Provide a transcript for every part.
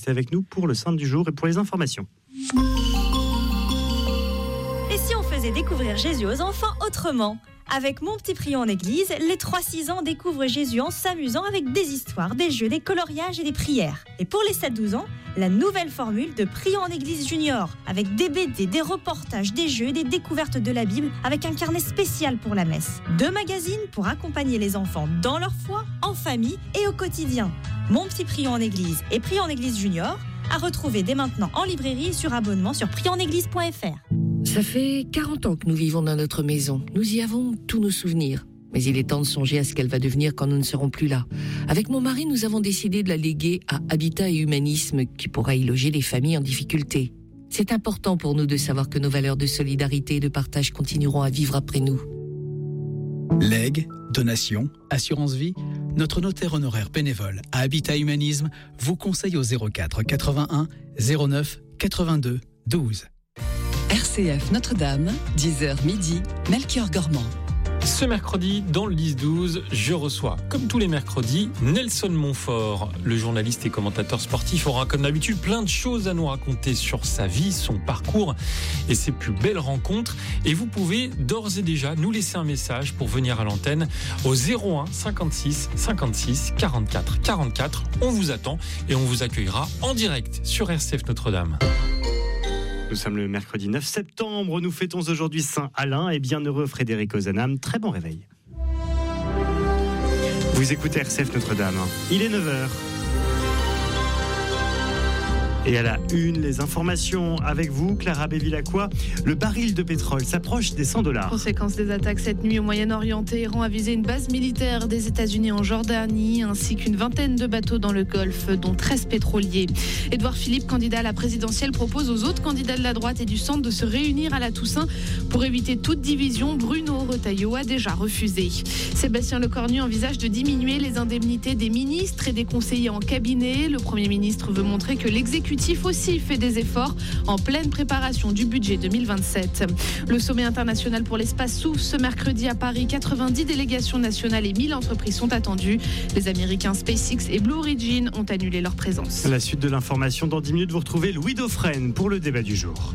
C'est avec nous pour le Saint du jour et pour les informations. Et si on faisait découvrir Jésus aux enfants autrement ? Avec Mon Petit Prion en Église, les 3-6 ans découvrent Jésus en s'amusant avec des histoires, des jeux, des coloriages et des prières. Et pour les 7-12 ans, la nouvelle formule de Prion en Église Junior, avec des BD, des reportages, des jeux et des découvertes de la Bible, avec un carnet spécial pour la messe. 2 magazines pour accompagner les enfants dans leur foi, en famille et au quotidien. Mon Petit Prion en Église et Prion en Église Junior, à retrouver dès maintenant en librairie et sur abonnement sur prionenéglise.fr. Ça fait 40 ans que nous vivons dans notre maison. Nous y avons tous nos souvenirs. Mais il est temps de songer à ce qu'elle va devenir quand nous ne serons plus là. Avec mon mari, nous avons décidé de la léguer à Habitat et Humanisme, qui pourra y loger les familles en difficulté. C'est important pour nous de savoir que nos valeurs de solidarité et de partage continueront à vivre après nous. Legs, donations, assurance vie, notre notaire honoraire bénévole à Habitat Humanisme vous conseille au 04 81 09 82 12. RCF Notre-Dame, 10h midi, Melchior Gormand. Ce mercredi, dans le 10-12, je reçois, comme tous les mercredis, Nelson Montfort. Le journaliste et commentateur sportif aura, comme d'habitude, plein de choses à nous raconter sur sa vie, son parcours et ses plus belles rencontres. Et vous pouvez d'ores et déjà nous laisser un message pour venir à l'antenne au 01 56 56 44 44. On vous attend et on vous accueillera en direct sur RCF Notre-Dame. Nous sommes le mercredi 9 septembre, nous fêtons aujourd'hui Saint-Alain et bienheureux Frédéric Ozanam. Très bon réveil. Vous écoutez RCF Notre-Dame, il est 9h. Et à la une, les informations avec vous, Clara Bévilacqua. Le baril de pétrole s'approche des $100. Conséquence des attaques cette nuit au Moyen-Orient, Téhéran a visé une base militaire des États-Unis en Jordanie, ainsi qu'une vingtaine de bateaux dans le Golfe, dont 13 pétroliers. Édouard Philippe, candidat à la présidentielle, propose aux autres candidats de la droite et du centre de se réunir à la Toussaint pour éviter toute division. Bruno Retailleau a déjà refusé. Sébastien Lecornu envisage de diminuer les indemnités des ministres et des conseillers en cabinet. Le Premier ministre veut montrer que l'exécutif aussi fait des efforts en pleine préparation du budget 2027. Le sommet international pour l'espace s'ouvre ce mercredi à Paris. 90 délégations nationales et 1000 entreprises sont attendues. Les Américains SpaceX et Blue Origin ont annulé leur présence. À la suite de l'information, dans 10 minutes, vous retrouvez Louis Dauphren pour le débat du jour.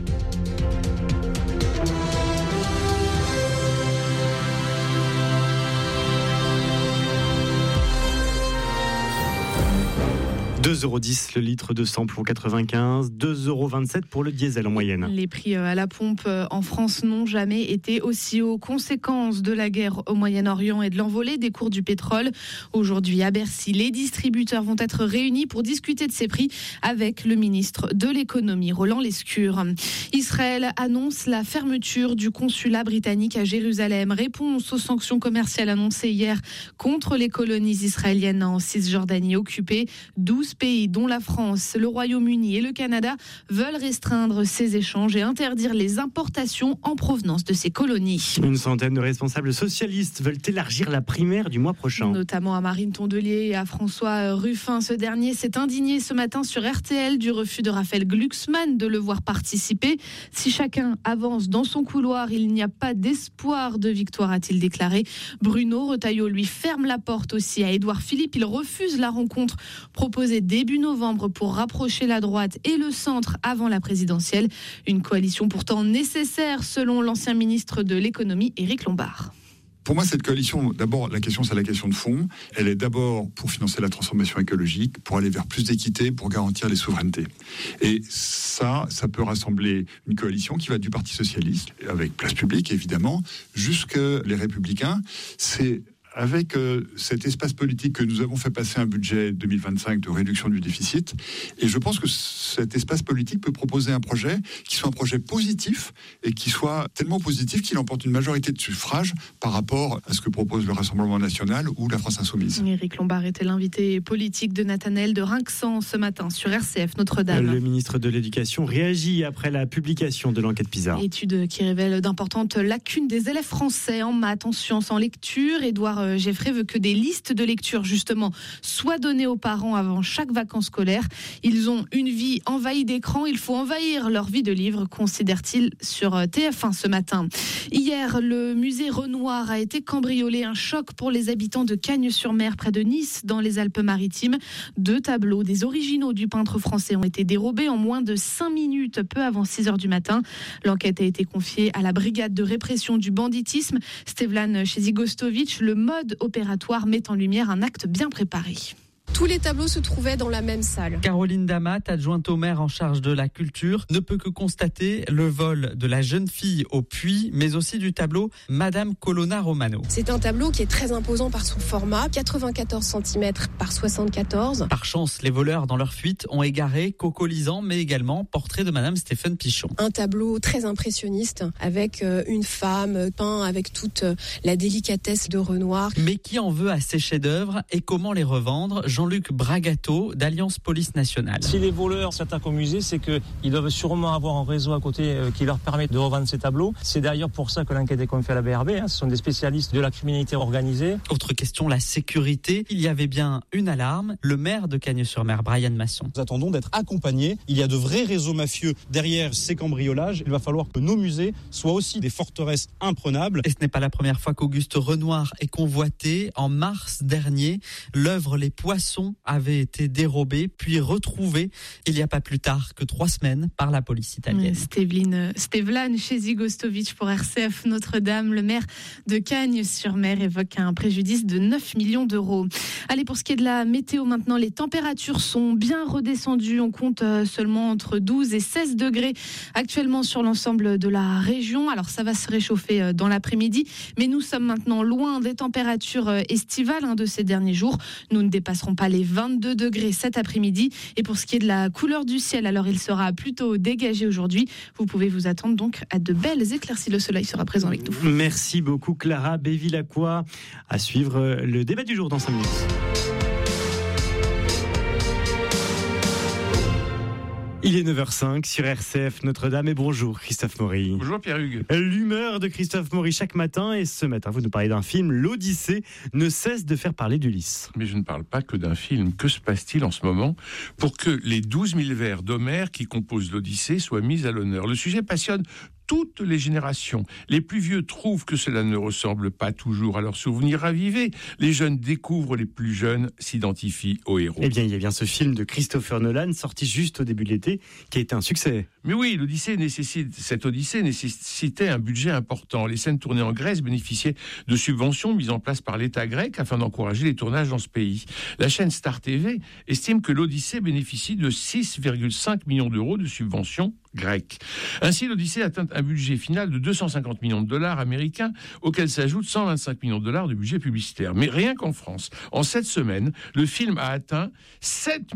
€2,10 le litre de samplon 95, €2,27 pour le diesel en moyenne. Les prix à la pompe en France n'ont jamais été aussi hauts. Conséquence de la guerre au Moyen-Orient et de l'envolée des cours du pétrole. Aujourd'hui à Bercy, les distributeurs vont être réunis pour discuter de ces prix avec le ministre de l'économie, Roland Lescure. Israël annonce la fermeture du consulat britannique à Jérusalem. Réponse aux sanctions commerciales annoncées hier contre les colonies israéliennes en Cisjordanie occupée. 12 pays, dont la France, le Royaume-Uni et le Canada, veulent restreindre ces échanges et interdire les importations en provenance de ces colonies. Une centaine de responsables socialistes veulent élargir la primaire du mois prochain. Notamment à Marine Tondelier et à François Ruffin. Ce dernier s'est indigné ce matin sur RTL du refus de Raphaël Glucksmann de le voir participer. Si chacun avance dans son couloir, il n'y a pas d'espoir de victoire, a-t-il déclaré. Bruno Retailleau lui ferme la porte aussi à Édouard Philippe. Il refuse la rencontre proposée début novembre pour rapprocher la droite et le centre avant la présidentielle. Une coalition pourtant nécessaire selon l'ancien ministre de l'économie Éric Lombard. Pour moi, cette coalition, d'abord, la question, c'est la question de fond. Elle est d'abord pour financer la transformation écologique, pour aller vers plus d'équité, pour garantir les souverainetés. Et ça peut rassembler une coalition qui va du Parti socialiste, avec Place Publique, évidemment, jusque les Républicains. C'est avec cet espace politique que nous avons fait passer un budget 2025 de réduction du déficit. Et je pense que cet espace politique peut proposer un projet qui soit un projet positif et qui soit tellement positif qu'il emporte une majorité de suffrages par rapport à ce que propose le Rassemblement national ou la France insoumise. Éric Lombard était l'invité politique de Nathanaël de Rinxan ce matin sur RCF Notre-Dame. Le ministre de l'Éducation réagit après la publication de l'enquête PISA. Étude qui révèle d'importantes lacunes des élèves français en maths, en sciences, en lecture. Édouard maire Geffray veut que des listes de lecture justement soient données aux parents avant chaque vacances scolaires. Ils ont une vie envahie d'écrans, il faut envahir leur vie de livres, considère-t-il sur TF1 ce matin. Hier, le musée Renoir a été cambriolé, un choc pour les habitants de Cagnes-sur-Mer près de Nice dans les Alpes-Maritimes. 2 tableaux, des originaux du peintre français, ont été dérobés en moins de 5 minutes, peu avant 6h du matin. L'enquête a été confiée à la brigade de répression du banditisme. Stevlan Chezigostovic, le mode opératoire met en lumière un acte bien préparé. Tous les tableaux se trouvaient dans la même salle. Caroline Damat, adjointe au maire en charge de la culture, ne peut que constater le vol de la jeune fille au puits, mais aussi du tableau Madame Colonna Romano. C'est un tableau qui est très imposant par son format, 94 cm par 74. Par chance, les voleurs dans leur fuite ont égaré Coco Lisan, mais également portrait de Madame Stéphane Pichon. Un tableau très impressionniste, avec une femme peint avec toute la délicatesse de Renoir. Mais qui en veut à ces chefs-d'œuvre et comment les revendre ? Jean-Luc Bragato d'Alliance Police Nationale. Si les voleurs s'attaquent au musée, c'est qu'ils doivent sûrement avoir un réseau à côté qui leur permet de revendre ces tableaux. C'est d'ailleurs pour ça que l'enquête est confiée à la BRB. Ce sont des spécialistes de la criminalité organisée. Autre question, la sécurité. Il y avait bien une alarme. Le maire de Cagnes-sur-Mer, Brian Masson. Nous attendons d'être accompagnés. Il y a de vrais réseaux mafieux derrière ces cambriolages. Il va falloir que nos musées soient aussi des forteresses imprenables. Et ce n'est pas la première fois qu'Auguste Renoir est convoité. En mars dernier, l'œuvre Les Poissons avait été dérobée puis retrouvée il n'y a pas plus tard que 3 semaines par la police italienne. Stevlan Chezigostovic pour RCF Notre-Dame. Le maire de Cagnes-sur-Mer évoque un préjudice de 9 millions d'euros. Allez, pour ce qui est de la météo maintenant, les températures sont bien redescendues. On compte seulement entre 12 et 16 degrés actuellement sur l'ensemble de la région. Alors ça va se réchauffer dans l'après-midi, mais nous sommes maintenant loin des températures estivales de ces derniers jours. Nous ne dépasserons pas les 22 degrés cet après-midi. Et pour ce qui est de la couleur du ciel, alors il sera plutôt dégagé aujourd'hui. Vous pouvez vous attendre donc à de belles éclaircies. Le soleil sera présent avec nous. Merci beaucoup Clara Bévilacqua. À suivre le débat du jour dans 5 minutes. Il est 9h05 sur RCF Notre-Dame et bonjour Christophe Maury. Bonjour Pierre-Hugues. L'humeur de Christophe Maury chaque matin et ce matin vous nous parlez d'un film, L'Odyssée, ne cesse de faire parler d'Ulysse. Mais je ne parle pas que d'un film. Que se passe-t-il en ce moment pour que les 12 000 vers d'Homère qui composent l'Odyssée soient mis à l'honneur ? Le sujet passionne toutes les générations. Les plus vieux trouvent que cela ne ressemble pas toujours à leurs souvenirs ravivés. Les jeunes découvrent, les plus jeunes s'identifient aux héros. Eh bien, il y a bien ce film de Christopher Nolan, sorti juste au début de l'été, qui a été un succès. Mais oui, cette Odyssée nécessitait un budget important. Les scènes tournées en Grèce bénéficiaient de subventions mises en place par l'État grec afin d'encourager les tournages dans ce pays. La chaîne Star TV estime que l'Odyssée bénéficie de 6,5 millions d'euros de subventions grecques. Ainsi, l'Odyssée atteint un budget final de 250 millions de dollars américains, auquel s'ajoutent 125 millions de dollars de budget publicitaire. Mais rien qu'en France, en 7 semaines, le film a atteint 7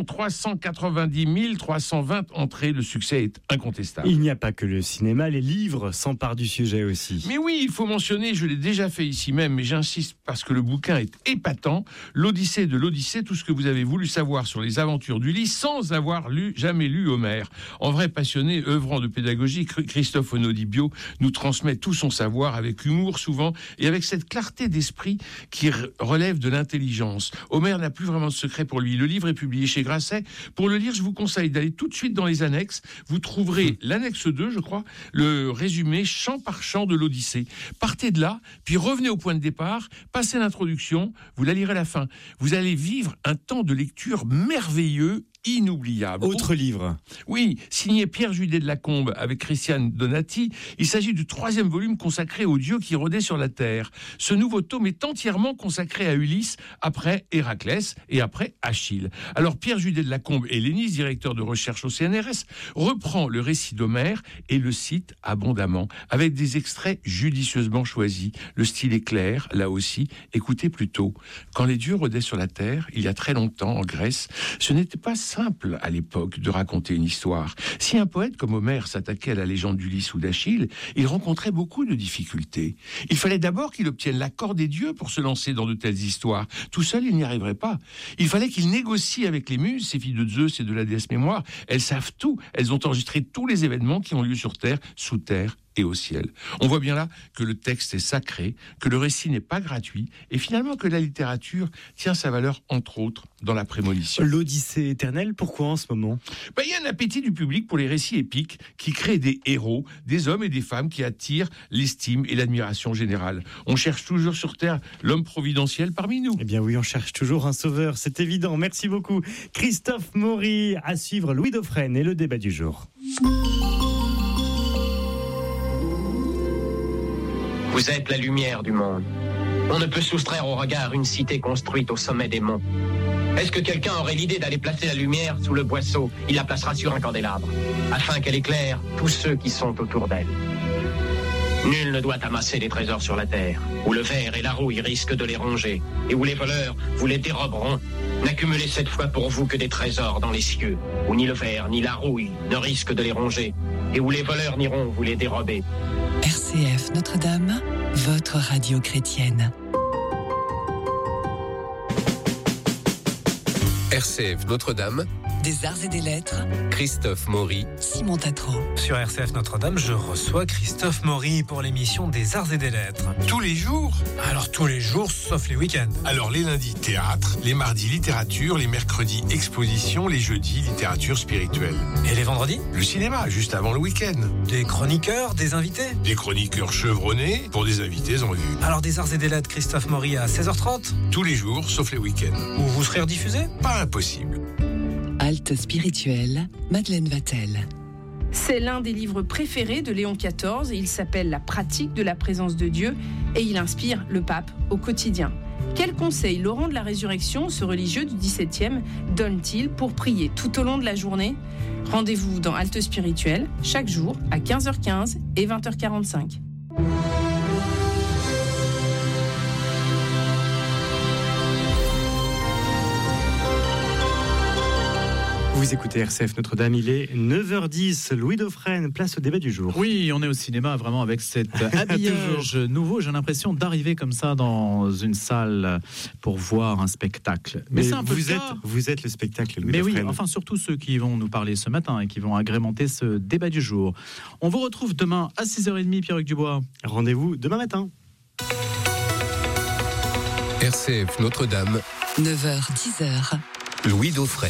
390 320 entrées. Le succès est incontestable. Il n'y a pas que le cinéma, les livres s'emparent du sujet aussi. Mais oui, il faut mentionner, je l'ai déjà fait ici même, mais j'insiste parce que le bouquin est épatant, L'Odyssée de l'Odyssée, tout ce que vous avez voulu savoir sur les aventures d'Ulysse sans avoir jamais lu Homère. En vrai passionné, œuvrant de pédagogie, Christophe Onodibio nous transmet tout son savoir avec humour souvent et avec cette clarté d'esprit qui relève de l'intelligence. Homère n'a plus vraiment de secret pour lui. Le livre est publié chez Grasset. Pour le lire, je vous conseille d'aller tout de suite dans les annexes. Vous trouverez l'annexe 2, je crois, le résumé chant par chant de l'Odyssée. Partez de là, puis revenez au point de départ, passez l'introduction, vous la lirez à la fin. Vous allez vivre un temps de lecture merveilleux, inoubliable. Autre livre. Oui, signé Pierre Judet de Lacombe avec Christiane Donati. Il s'agit du 3e volume consacré aux dieux qui rôdaient sur la terre. Ce nouveau tome est entièrement consacré à Ulysse, après Héraclès et après Achille. Alors Pierre Judet de Lacombe, helléniste, directeur de recherche au CNRS, reprend le récit d'Homère et le cite abondamment, avec des extraits judicieusement choisis. Le style est clair, là aussi. Écoutez plutôt. Quand les dieux rôdaient sur la terre, il y a très longtemps, en Grèce, ce n'était pas simple à l'époque de raconter une histoire. Si un poète comme Homère s'attaquait à la légende d'Ulysse ou d'Achille, il rencontrait beaucoup de difficultés. Il fallait d'abord qu'il obtienne l'accord des dieux pour se lancer dans de telles histoires. Tout seul, il n'y arriverait pas. Il fallait qu'il négocie avec les muses, ces filles de Zeus et de la déesse Mémoire. Elles savent tout. Elles ont enregistré tous les événements qui ont lieu sur Terre, sous terre et au ciel. On voit bien là que le texte est sacré, que le récit n'est pas gratuit, et finalement que la littérature tient sa valeur, entre autres, dans la prémonition. L'Odyssée éternelle, pourquoi en ce moment ? Il y a un appétit du public pour les récits épiques qui créent des héros, des hommes et des femmes qui attirent l'estime et l'admiration générale. On cherche toujours sur Terre l'homme providentiel parmi nous. Eh bien oui, on cherche toujours un sauveur, c'est évident. Merci beaucoup. Christophe Maury, à suivre Louis Dauphren et le débat du jour. Vous êtes la lumière du monde. On ne peut soustraire au regard une cité construite au sommet des monts. Est-ce que quelqu'un aurait l'idée d'aller placer la lumière sous le boisseau ? Il la placera sur un candélabre, afin qu'elle éclaire tous ceux qui sont autour d'elle. Nul ne doit amasser des trésors sur la terre, où le ver et la rouille risquent de les ronger, et où les voleurs vous les déroberont. N'accumulez cette fois pour vous que des trésors dans les cieux, où ni le ver ni la rouille ne risquent de les ronger, et où les voleurs n'iront vous les dérober. RCF Notre-Dame, votre radio chrétienne. RCF Notre-Dame, des arts et des lettres, Christophe Maury, Simon Tatro. Sur RCF Notre-Dame, je reçois Christophe Maury pour l'émission des arts et des lettres. Tous les jours ? Alors tous les jours, sauf les week-ends. Alors les lundis, théâtre, les mardis, littérature, les mercredis, exposition, les jeudis, littérature spirituelle. Et les vendredis ? Le cinéma, juste avant le week-end. Des chroniqueurs, des invités ? Des chroniqueurs chevronnés pour des invités en vue. Alors des arts et des lettres, Christophe Maury à 16h30 ? Tous les jours, sauf les week-ends. Où vous serez rediffusé ? Pas impossible. Halte spirituelle, Madeleine Vatel. C'est l'un des livres préférés de Léon XIV. Il s'appelle La pratique de la présence de Dieu et il inspire le pape au quotidien. Quels conseils Laurent de la Résurrection, ce religieux du XVIIe, donne-t-il pour prier tout au long de la journée ? Rendez-vous dans Halte spirituelle, chaque jour à 15h15 et 20h45. Vous écoutez RCF Notre-Dame, il est 9h10. Louis Dauphren, place au débat du jour. Oui, on est au cinéma vraiment avec cet habillage nouveau. J'ai l'impression d'arriver comme ça dans une salle pour voir un spectacle. Mais c'est un peu vous êtes le spectacle, Louis Mais Dauphren. oui, enfin surtout ceux qui vont nous parler ce matin et qui vont agrémenter ce débat du jour. On vous retrouve demain à 6h30, Pierre-Hugues Dubois. Rendez-vous demain matin. RCF Notre-Dame, 9h-10h. Louis Dauphren.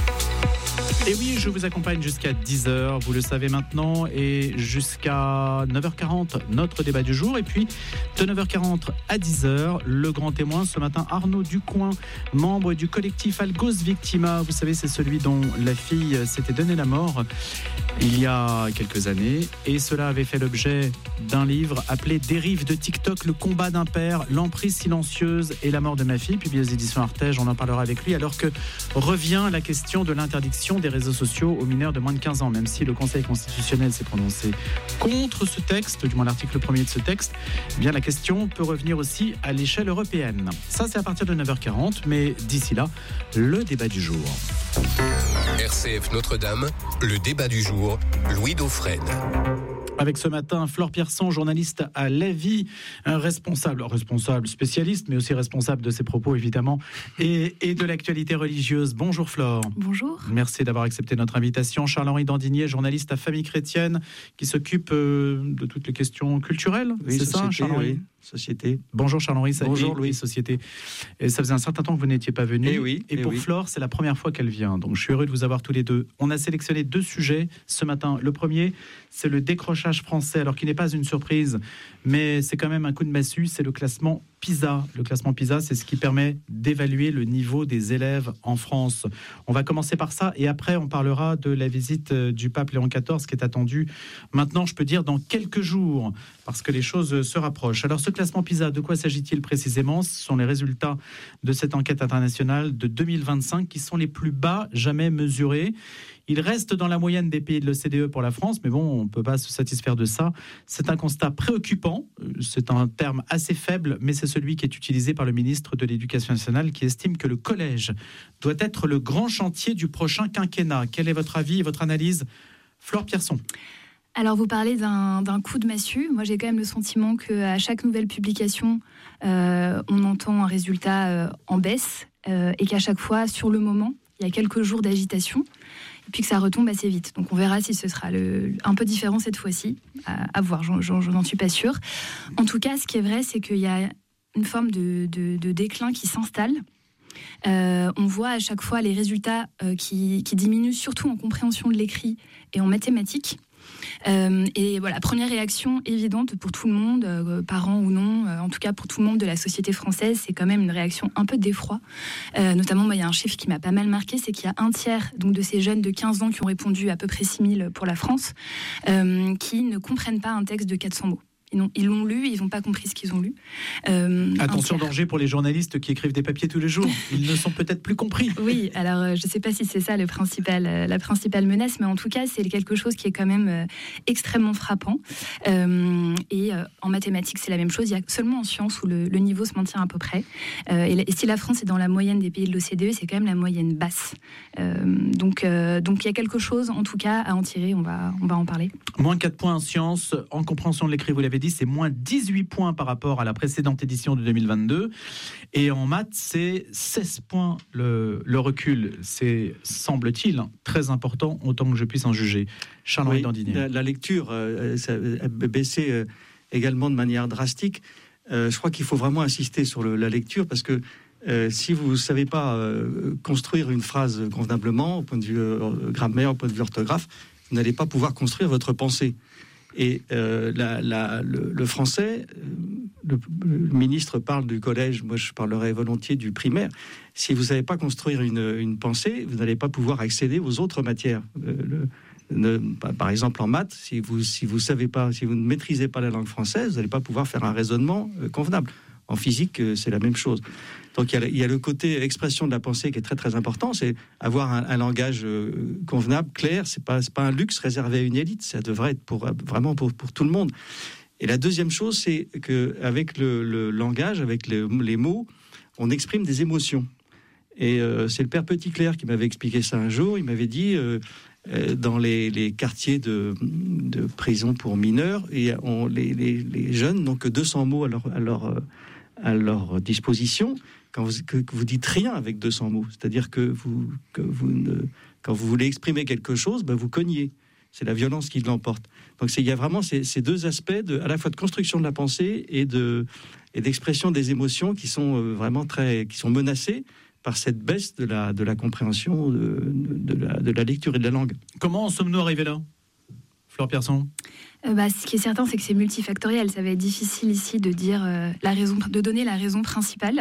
Et oui, je vous accompagne jusqu'à 10h, vous le savez maintenant, et jusqu'à 9h40, notre débat du jour. Et puis, de 9h40 à 10h, le grand témoin, ce matin, Arnaud Ducoing, membre du collectif Algos Victima. Vous savez, c'est celui dont la fille s'était donné la mort il y a quelques années. Et cela avait fait l'objet d'un livre appelé Dérive de TikTok, le combat d'un père, l'emprise silencieuse et la mort de ma fille, publié aux éditions Artege. On en parlera avec lui, alors que revient la question de l'interdiction des réseaux sociaux aux mineurs de moins de 15 ans, même si le Conseil constitutionnel s'est prononcé contre ce texte, du moins l'article 1er de ce texte. Eh bien, la question peut revenir aussi à l'échelle européenne. Ça, c'est à partir de 9h40, mais d'ici là, le débat du jour. RCF Notre-Dame, le débat du jour, Louis Dauphren. Avec ce matin, Flore Pierson, journaliste à La Vie, responsable spécialiste, mais aussi responsable de ses propos évidemment, et de l'actualité religieuse. Bonjour Flore. Bonjour. Merci d'avoir accepté notre invitation. Charles-Henri Dandinier, journaliste à Famille Chrétienne, qui s'occupe de toutes les questions culturelles. Oui, c'est ça, Charles-Henri? Oui. Société. Bonjour Charles-Henri. Bonjour Louis. Société. Et ça faisait un certain temps que vous n'étiez pas venu. Et pour Flore, c'est la première fois qu'elle vient. Donc je suis heureux de vous avoir tous les deux. On a sélectionné 2 sujets ce matin. Le premier, c'est le décrochage français, alors qui n'est pas une surprise, mais c'est quand même un coup de massue. C'est le classement PISA. Le classement PISA, c'est ce qui permet d'évaluer le niveau des élèves en France. On va commencer par ça et après on parlera de la visite du pape Léon XIV qui est attendue maintenant, je peux dire, dans quelques jours, parce que les choses se rapprochent. Alors ce classement PISA, de quoi s'agit-il précisément ? Ce sont les résultats de cette enquête internationale de 2025 qui sont les plus bas jamais mesurés. Il reste dans la moyenne des pays de l'OCDE pour la France, mais bon, on ne peut pas se satisfaire de ça. C'est un constat préoccupant, c'est un terme assez faible, mais c'est celui qui est utilisé par le ministre de l'Éducation nationale qui estime que le collège doit être le grand chantier du prochain quinquennat. Quel est votre avis et votre analyse, Flore Pierson ? Alors, vous parlez d'un coup de massue. Moi, j'ai quand même le sentiment qu'à chaque nouvelle publication, on entend un résultat en baisse et qu'à chaque fois, sur le moment, il y a quelques jours d'agitation. et puis que ça retombe assez vite. Donc on verra si ce sera un peu différent cette fois-ci, à voir, je n'en suis pas sûre. En tout cas, ce qui est vrai, c'est qu'il y a une forme de déclin qui s'installe. On voit à chaque fois les résultats qui diminuent, surtout en compréhension de l'écrit et en mathématiques. Et voilà, première réaction évidente pour tout le monde, parents ou non, en tout cas pour tout le monde de la société française, c'est quand même une réaction un peu d'effroi. Notamment, moi, il y a un chiffre qui m'a pas mal marqué, c'est qu'il y a un tiers donc, de ces jeunes de 15 ans qui ont répondu, à peu près 6000 pour la France, qui ne comprennent pas un texte de 400 mots. Ils l'ont lu, ils n'ont pas compris ce qu'ils ont lu. Attention, danger pour les journalistes qui écrivent des papiers tous les jours. Ils ne sont peut-être plus compris. Oui, alors je ne sais pas si c'est ça la principale menace, mais en tout cas, c'est quelque chose qui est quand même extrêmement frappant. Et en mathématiques, c'est la même chose. Il y a seulement en sciences où le niveau se maintient à peu près. Et si la France est dans la moyenne des pays de l'OCDE, c'est quand même la moyenne basse. Donc il y a quelque chose, en tout cas, à en tirer. On va en parler. Moins 4 points en sciences, en compréhension de l'écrit, vous l'avez dit, c'est moins 18 points par rapport à la précédente édition de 2022. Et en maths, c'est 16 points le recul. C'est, semble-t-il, très important, autant que je puisse en juger. Charles-Henri Dandinet. La lecture a baissé également de manière drastique. Je crois qu'il faut vraiment insister sur la lecture parce que si vous ne savez pas construire une phrase convenablement, au point de vue grammaire, au point de vue orthographe, vous n'allez pas pouvoir construire votre pensée. Et le français, le ministre parle du collège, moi je parlerai volontiers du primaire. Si vous ne savez pas construire une pensée, vous n'allez pas pouvoir accéder aux autres matières. Par exemple en maths, si vous ne maîtrisez pas la langue française, vous n'allez pas pouvoir faire un raisonnement convenable. En physique, c'est la même chose. Donc il y a le côté expression de la pensée qui est très très important, c'est avoir un langage convenable, clair. C'est pas un luxe réservé à une élite, ça devrait être vraiment pour tout le monde. Et la deuxième chose, c'est qu'avec le langage, avec les mots, on exprime des émotions. Et c'est le père Petitclerc qui m'avait expliqué ça un jour. Il m'avait dit dans les quartiers de prison pour mineurs, et les jeunes n'ont que 200 mots à leur disposition. Quand vous dites rien avec 200 mots, c'est-à-dire que quand vous voulez exprimer quelque chose, vous cognez. C'est la violence qui l'emporte. Donc il y a vraiment ces deux aspects à la fois de construction de la pensée et d'expression des émotions qui sont vraiment qui sont menacées par cette baisse de la compréhension de la lecture et de la langue. Comment en sommes-nous arrivés là, Flore Pierson ? Ce qui est certain, c'est que c'est multifactoriel. Ça va être difficile ici de dire de donner la raison principale.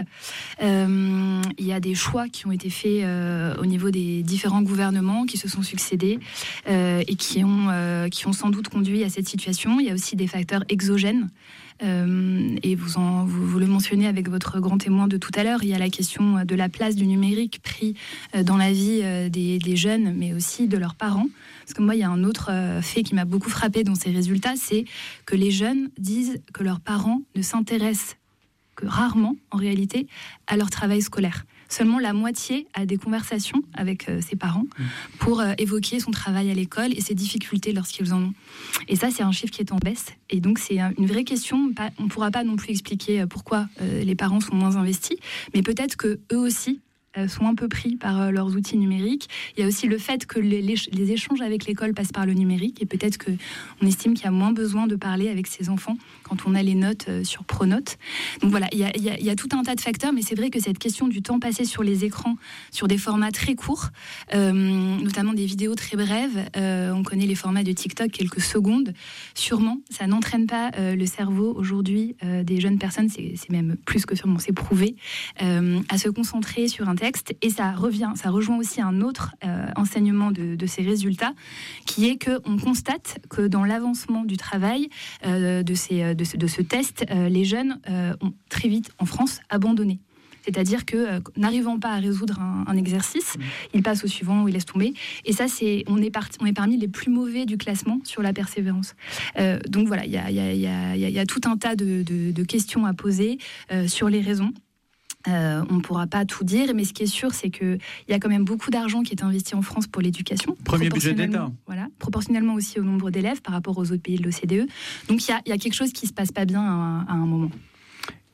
Il y a des choix qui ont été faits au niveau des différents gouvernements qui se sont succédés et qui ont sans doute conduit à cette situation. Il y a aussi des facteurs exogènes. Et vous le mentionnez avec votre grand témoin de tout à l'heure, il y a la question de la place du numérique pris dans la vie des jeunes, mais aussi de leurs parents. Parce que moi, il y a un autre fait qui m'a beaucoup frappé dans ces résultats, c'est que les jeunes disent que leurs parents ne s'intéressent que rarement, en réalité, à leur travail scolaire. Seulement la moitié a des conversations avec ses parents pour évoquer son travail à l'école et ses difficultés lorsqu'ils en ont. Et ça, c'est un chiffre qui est en baisse. Et donc, c'est une vraie question. On ne pourra pas non plus expliquer pourquoi les parents sont moins investis, mais peut-être qu'eux aussi sont un peu pris par leurs outils numériques. Il y a aussi le fait que les échanges avec l'école passent par le numérique et peut-être qu'on estime qu'il y a moins besoin de parler avec ses enfants quand on a les notes sur Pronote. Donc voilà, il y a tout un tas de facteurs, mais c'est vrai que cette question du temps passé sur les écrans, sur des formats très courts, notamment des vidéos très brèves, on connaît les formats de TikTok, quelques secondes, sûrement, ça n'entraîne pas le cerveau aujourd'hui des jeunes personnes, c'est même plus que sûrement, c'est prouvé, à se concentrer sur un texte. Et ça rejoint aussi un autre enseignement de ces résultats, qui est qu'on constate que dans l'avancement du travail de ce test, les jeunes ont très vite en France abandonné. C'est-à-dire que n'arrivant pas à résoudre un exercice, ils passent au suivant ou ils laissent tomber. Et ça, on est parmi les plus mauvais du classement sur la persévérance. Donc voilà, il y a tout un tas de questions à poser sur les raisons. On ne pourra pas tout dire, mais ce qui est sûr, c'est qu'il y a quand même beaucoup d'argent qui est investi en France pour l'éducation. Premier budget d'État. Voilà, proportionnellement aussi au nombre d'élèves par rapport aux autres pays de l'OCDE. Donc il y a quelque chose qui ne se passe pas bien à un moment.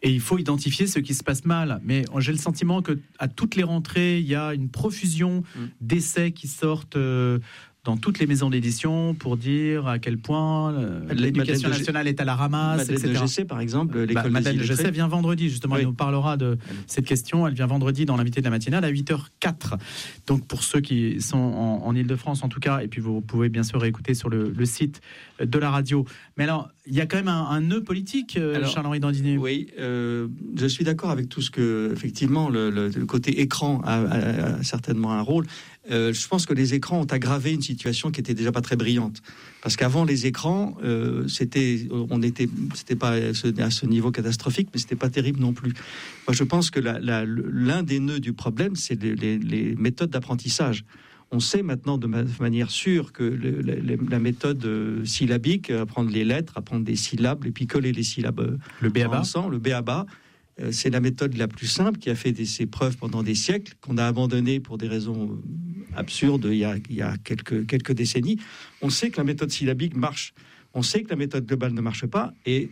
Et il faut identifier ce qui se passe mal. Mais j'ai le sentiment qu'à toutes les rentrées, il y a une profusion d'essais qui sortent dans toutes les maisons d'édition pour dire à quel point l'éducation nationale est à la ramasse, etc. Madeleine de Gessé, par exemple, l'école Madeleine des de Gessé vient vendredi, justement, elle nous parlera de cette question. Elle vient vendredi dans l'invité de la matinale à 8h04. Donc pour ceux qui sont en Ile-de-France en tout cas, et puis vous pouvez bien sûr réécouter sur le site de la radio. Mais alors, il y a quand même un nœud politique, Charles-Henri Dandinet. Oui, je suis d'accord avec tout ce que, effectivement, le côté écran a certainement un rôle. Je pense que les écrans ont aggravé une situation qui était déjà pas très brillante. Parce qu'avant les écrans, c'était pas à ce niveau catastrophique, mais c'était pas terrible non plus. Moi, je pense que l'un des nœuds du problème, c'est les méthodes d'apprentissage. On sait maintenant de manière sûre que la méthode syllabique, apprendre les lettres, apprendre des syllabes, et puis coller les syllabes ensemble, le b.a.-ba, c'est la méthode la plus simple qui a fait ses preuves pendant des siècles, qu'on a abandonnée pour des raisons absurdes il y a quelques décennies. On sait que la méthode syllabique marche. On sait que la méthode globale ne marche pas. Et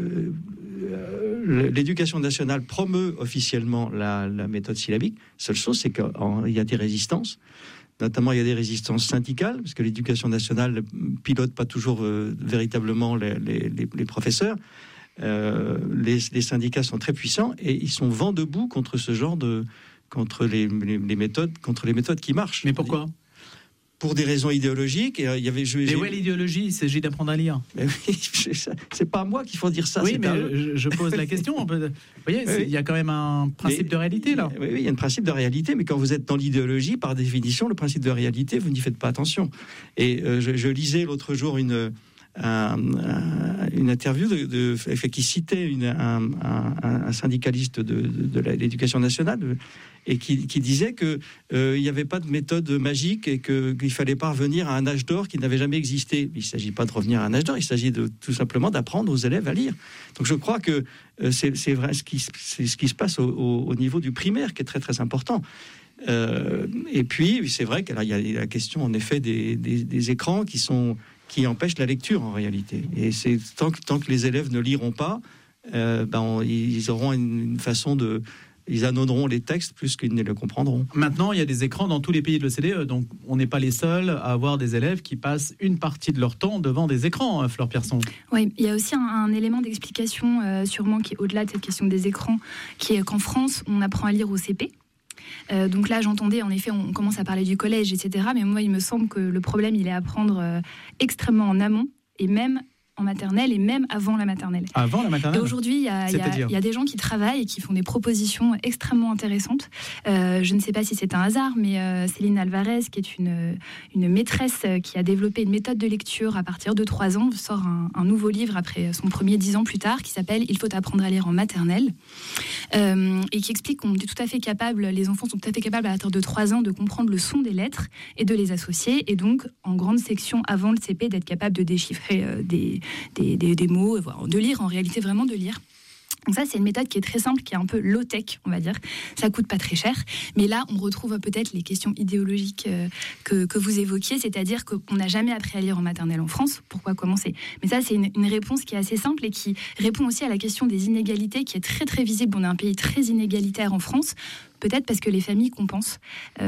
l'éducation nationale promeut officiellement la méthode syllabique. Seule chose, c'est qu'il y a des résistances. Notamment, il y a des résistances syndicales, parce que l'éducation nationale ne pilote pas toujours véritablement les professeurs. Les syndicats sont très puissants et ils sont vent debout contre ce genre contre les méthodes qui marchent. Mais pourquoi ? Pour des raisons idéologiques. Mais où est l'idéologie ? Il s'agit d'apprendre à lire. Mais oui, c'est pas à moi qu'il faut dire ça. Oui, mais je pose la question. Vous voyez, il y a quand même un principe de réalité là. Oui, il y a un principe de réalité, mais quand vous êtes dans l'idéologie, par définition, le principe de réalité, vous n'y faites pas attention. Et je lisais l'autre jour une interview qui citait un syndicaliste de l'éducation nationale et qui disait qu'il n'y avait pas de méthode magique et qu'il fallait pas revenir à un âge d'or qui n'avait jamais existé. Il ne s'agit pas de revenir à un âge d'or, il s'agit tout simplement d'apprendre aux élèves à lire. Donc je crois que c'est vrai ce qui se passe au niveau du primaire qui est très très important. Et puis c'est vrai qu'il y a la question en effet des écrans qui empêchent la lecture en réalité. Et c'est tant que les élèves ne liront pas, ils auront une façon ils annonceront les textes plus qu'ils ne le comprendront. Maintenant, il y a des écrans dans tous les pays de l'OCDE, donc on n'est pas les seuls à avoir des élèves qui passent une partie de leur temps devant des écrans, Fleur Pierson. Oui, il y a aussi un élément d'explication, sûrement qui est au-delà de cette question des écrans, qui est qu'en France, on apprend à lire au CP. Donc là, j'entendais, en effet, on commence à parler du collège, etc. Mais moi, il me semble que le problème, il est à prendre extrêmement en amont, et même en maternelle, et même avant la maternelle. Avant la maternelle ? Et aujourd'hui, il y a des gens qui travaillent et qui font des propositions extrêmement intéressantes. Je ne sais pas si c'est un hasard, mais Céline Alvarez, qui est une maîtresse qui a développé une méthode de lecture à partir de 3 ans, sort un nouveau livre après son premier 10 ans plus tard, qui s'appelle « Il faut apprendre à lire en maternelle », et qui explique qu'on est tout à fait capable, les enfants sont tout à fait capables à partir de 3 ans de comprendre le son des lettres et de les associer, et donc en grande section avant le CP d'être capable de déchiffrer des mots, de lire, en réalité vraiment de lire. Donc ça, c'est une méthode qui est très simple, qui est un peu low-tech, on va dire. Ça coûte pas très cher. Mais là, on retrouve peut-être les questions idéologiques que vous évoquiez, c'est-à-dire qu'on n'a jamais appris à lire en maternelle en France. Pourquoi commencer ? Mais ça, c'est une réponse qui est assez simple et qui répond aussi à la question des inégalités, qui est très, très visible. On est un pays très inégalitaire en France. Peut-être parce que les familles compensent.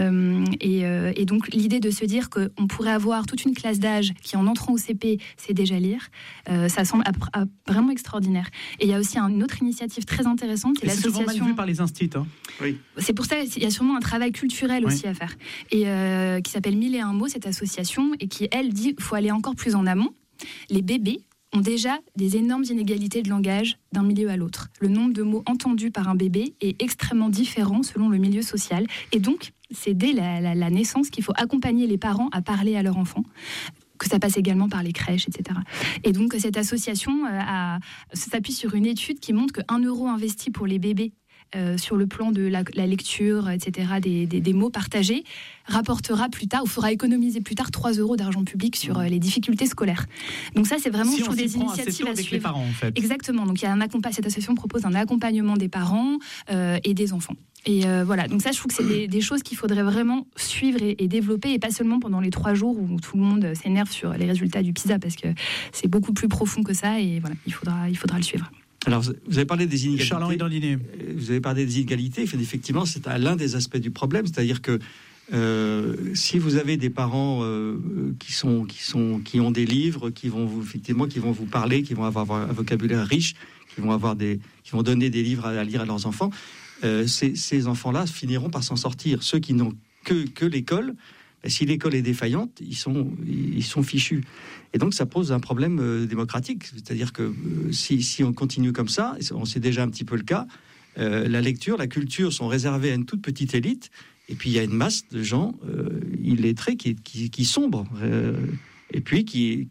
Et donc, l'idée de se dire qu'on pourrait avoir toute une classe d'âge qui, en entrant au CP, sait déjà lire, ça semble vraiment extraordinaire. Et il y a aussi une autre initiative très intéressante, qui est l'association... C'est souvent mal vu par les instituts. Oui. C'est pour ça qu'il y a sûrement un travail culturel aussi à faire. Et qui s'appelle 1001 mots, cette association, et qui, elle, dit qu'il faut aller encore plus en amont. Les bébés ont déjà des énormes inégalités de langage d'un milieu à l'autre. Le nombre de mots entendus par un bébé est extrêmement différent selon le milieu social. Et donc, c'est dès la naissance qu'il faut accompagner les parents à parler à leur enfant, que ça passe également par les crèches, etc. Et donc, cette association s'appuie sur une étude qui montre que 1 euro investi pour les bébés sur le plan de la lecture, etc., des mots partagés, rapportera plus tard, ou fera économiser plus tard 3 euros d'argent public sur les difficultés scolaires. Donc ça, c'est vraiment des initiatives à suivre. Les parents, en fait. Exactement. Donc cette association propose un accompagnement des parents et des enfants. Et voilà, donc ça, je trouve que c'est des choses qu'il faudrait vraiment suivre et développer, et pas seulement pendant les 3 jours où tout le monde s'énerve sur les résultats du PISA, parce que c'est beaucoup plus profond que ça, et voilà, il faudra le suivre. Alors, vous avez parlé des inégalités. Charles-Henri Dandinier. Vous avez parlé des inégalités. Effectivement, c'est l'un des aspects du problème. C'est-à-dire que si vous avez des parents qui ont des livres, qui vont vous parler, qui vont avoir un vocabulaire riche, qui vont donner des livres à lire à leurs enfants, ces enfants-là finiront par s'en sortir. Ceux qui n'ont que l'école, si l'école est défaillante, ils sont fichus. Et donc ça pose un problème démocratique. C'est-à-dire que si on continue comme ça, c'est déjà un petit peu le cas, la lecture, la culture sont réservées à une toute petite élite, et puis il y a une masse de gens illettrés qui sombrent, et puis qui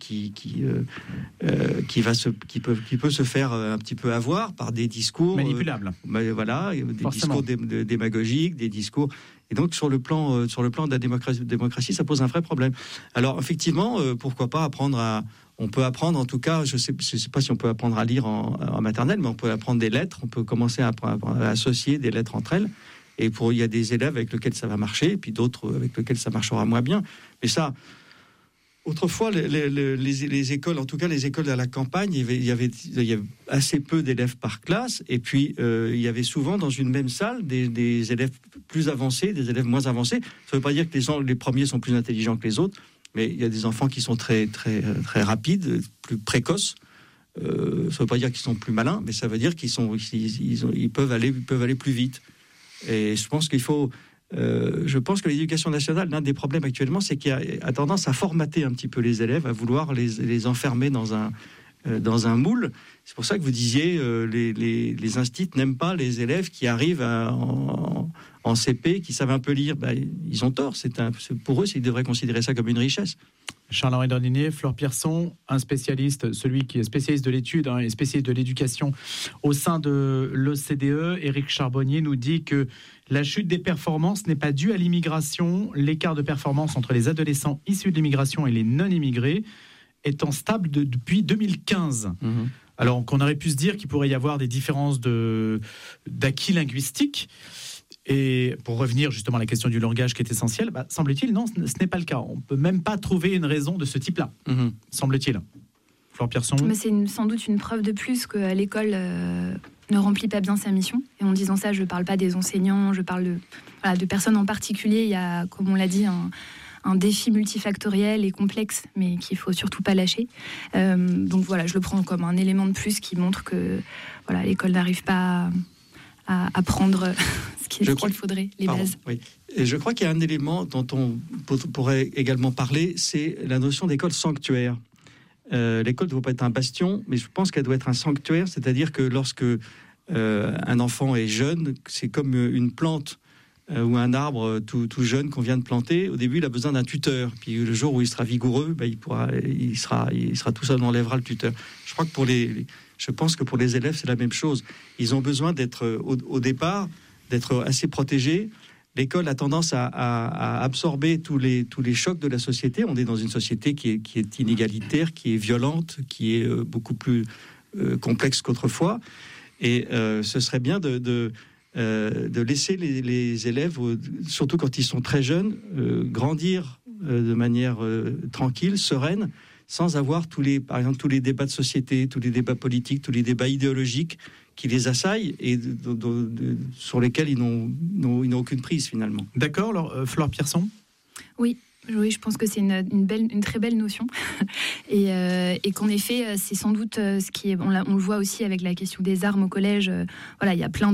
peut se faire un petit peu avoir par des discours manipulables. Des discours démagogiques, des discours. Et donc sur le plan de la démocratie, ça pose un vrai problème. Alors effectivement, pourquoi pas on peut apprendre, en tout cas, je sais pas si on peut apprendre à lire en maternelle, mais on peut apprendre des lettres, on peut commencer à associer des lettres entre elles. Et il y a des élèves avec lesquels ça va marcher, et puis d'autres avec lesquels ça marchera moins bien. Mais ça, autrefois, les écoles, en tout cas les écoles à la campagne, il y avait assez peu d'élèves par classe, et puis il y avait souvent dans une même salle des élèves plus avancés, des élèves moins avancés. Ça ne veut pas dire que les premiers sont plus intelligents que les autres, mais il y a des enfants qui sont très, très, très rapides, plus précoces. Ça ne veut pas dire qu'ils sont plus malins, mais ça veut dire qu'ils peuvent aller plus vite. Et je pense que l'éducation nationale, l'un des problèmes actuellement, c'est qu'il a tendance à formater un petit peu les élèves, à vouloir les enfermer dans un moule. C'est pour ça que vous disiez les instituts n'aiment pas les élèves qui arrivent en CP, qui savent un peu lire. Ils ont tort. Pour eux, ils devraient considérer ça comme une richesse. Charles-Henri Dandinier, Flore Pierson, un spécialiste, celui qui est spécialiste de l'étude et spécialiste de l'éducation au sein de l'OCDE. Éric Charbonnier nous dit que la chute des performances n'est pas due à l'immigration. L'écart de performance entre les adolescents issus de l'immigration et les non-immigrés étant stable depuis 2015. Alors qu'on aurait pu se dire qu'il pourrait y avoir des différences d'acquis linguistiques. Et pour revenir justement à la question du langage qui est essentielle, semble-t-il, non, ce n'est pas le cas. On ne peut même pas trouver une raison de ce type-là, semble-t-il. Flore Pierson. Mais c'est sans doute une preuve de plus que l'école ne remplit pas bien sa mission. Et en disant ça, je ne parle pas des enseignants, je parle de personnes en particulier. Il y a, comme on l'a dit, un défi multifactoriel et complexe, mais qu'il ne faut surtout pas lâcher. Donc voilà, je le prends comme un élément de plus qui montre que l'école n'arrive pas à prendre ce qu'il faudrait, les bases. Oui. Et je crois qu'il y a un élément dont on pourrait également parler, c'est la notion d'école sanctuaire. L'école ne doit pas être un bastion, mais je pense qu'elle doit être un sanctuaire, c'est-à-dire que lorsque un enfant est jeune, c'est comme une plante ou un arbre tout jeune qu'on vient de planter. Au début, il a besoin d'un tuteur. Puis le jour où il sera vigoureux, il sera tout seul, on enlèvera le tuteur. Je pense que pour les élèves, c'est la même chose. Ils ont besoin d'être, au départ, d'être assez protégés. L'école a tendance à absorber tous les chocs de la société. On est dans une société qui est inégalitaire, qui est violente, qui est beaucoup plus complexe qu'autrefois. Et ce serait bien de laisser les élèves, surtout quand ils sont très jeunes, grandir de manière tranquille, sereine, sans avoir par exemple tous les débats de société, tous les débats politiques, tous les débats idéologiques qui les assaillent et sur lesquels ils n'ont aucune prise finalement. D'accord, alors Flore Pierson ? Oui, je pense que c'est une très belle notion et qu'en effet c'est sans doute ce qui est, on le voit aussi avec la question des armes au collège. Il y a plein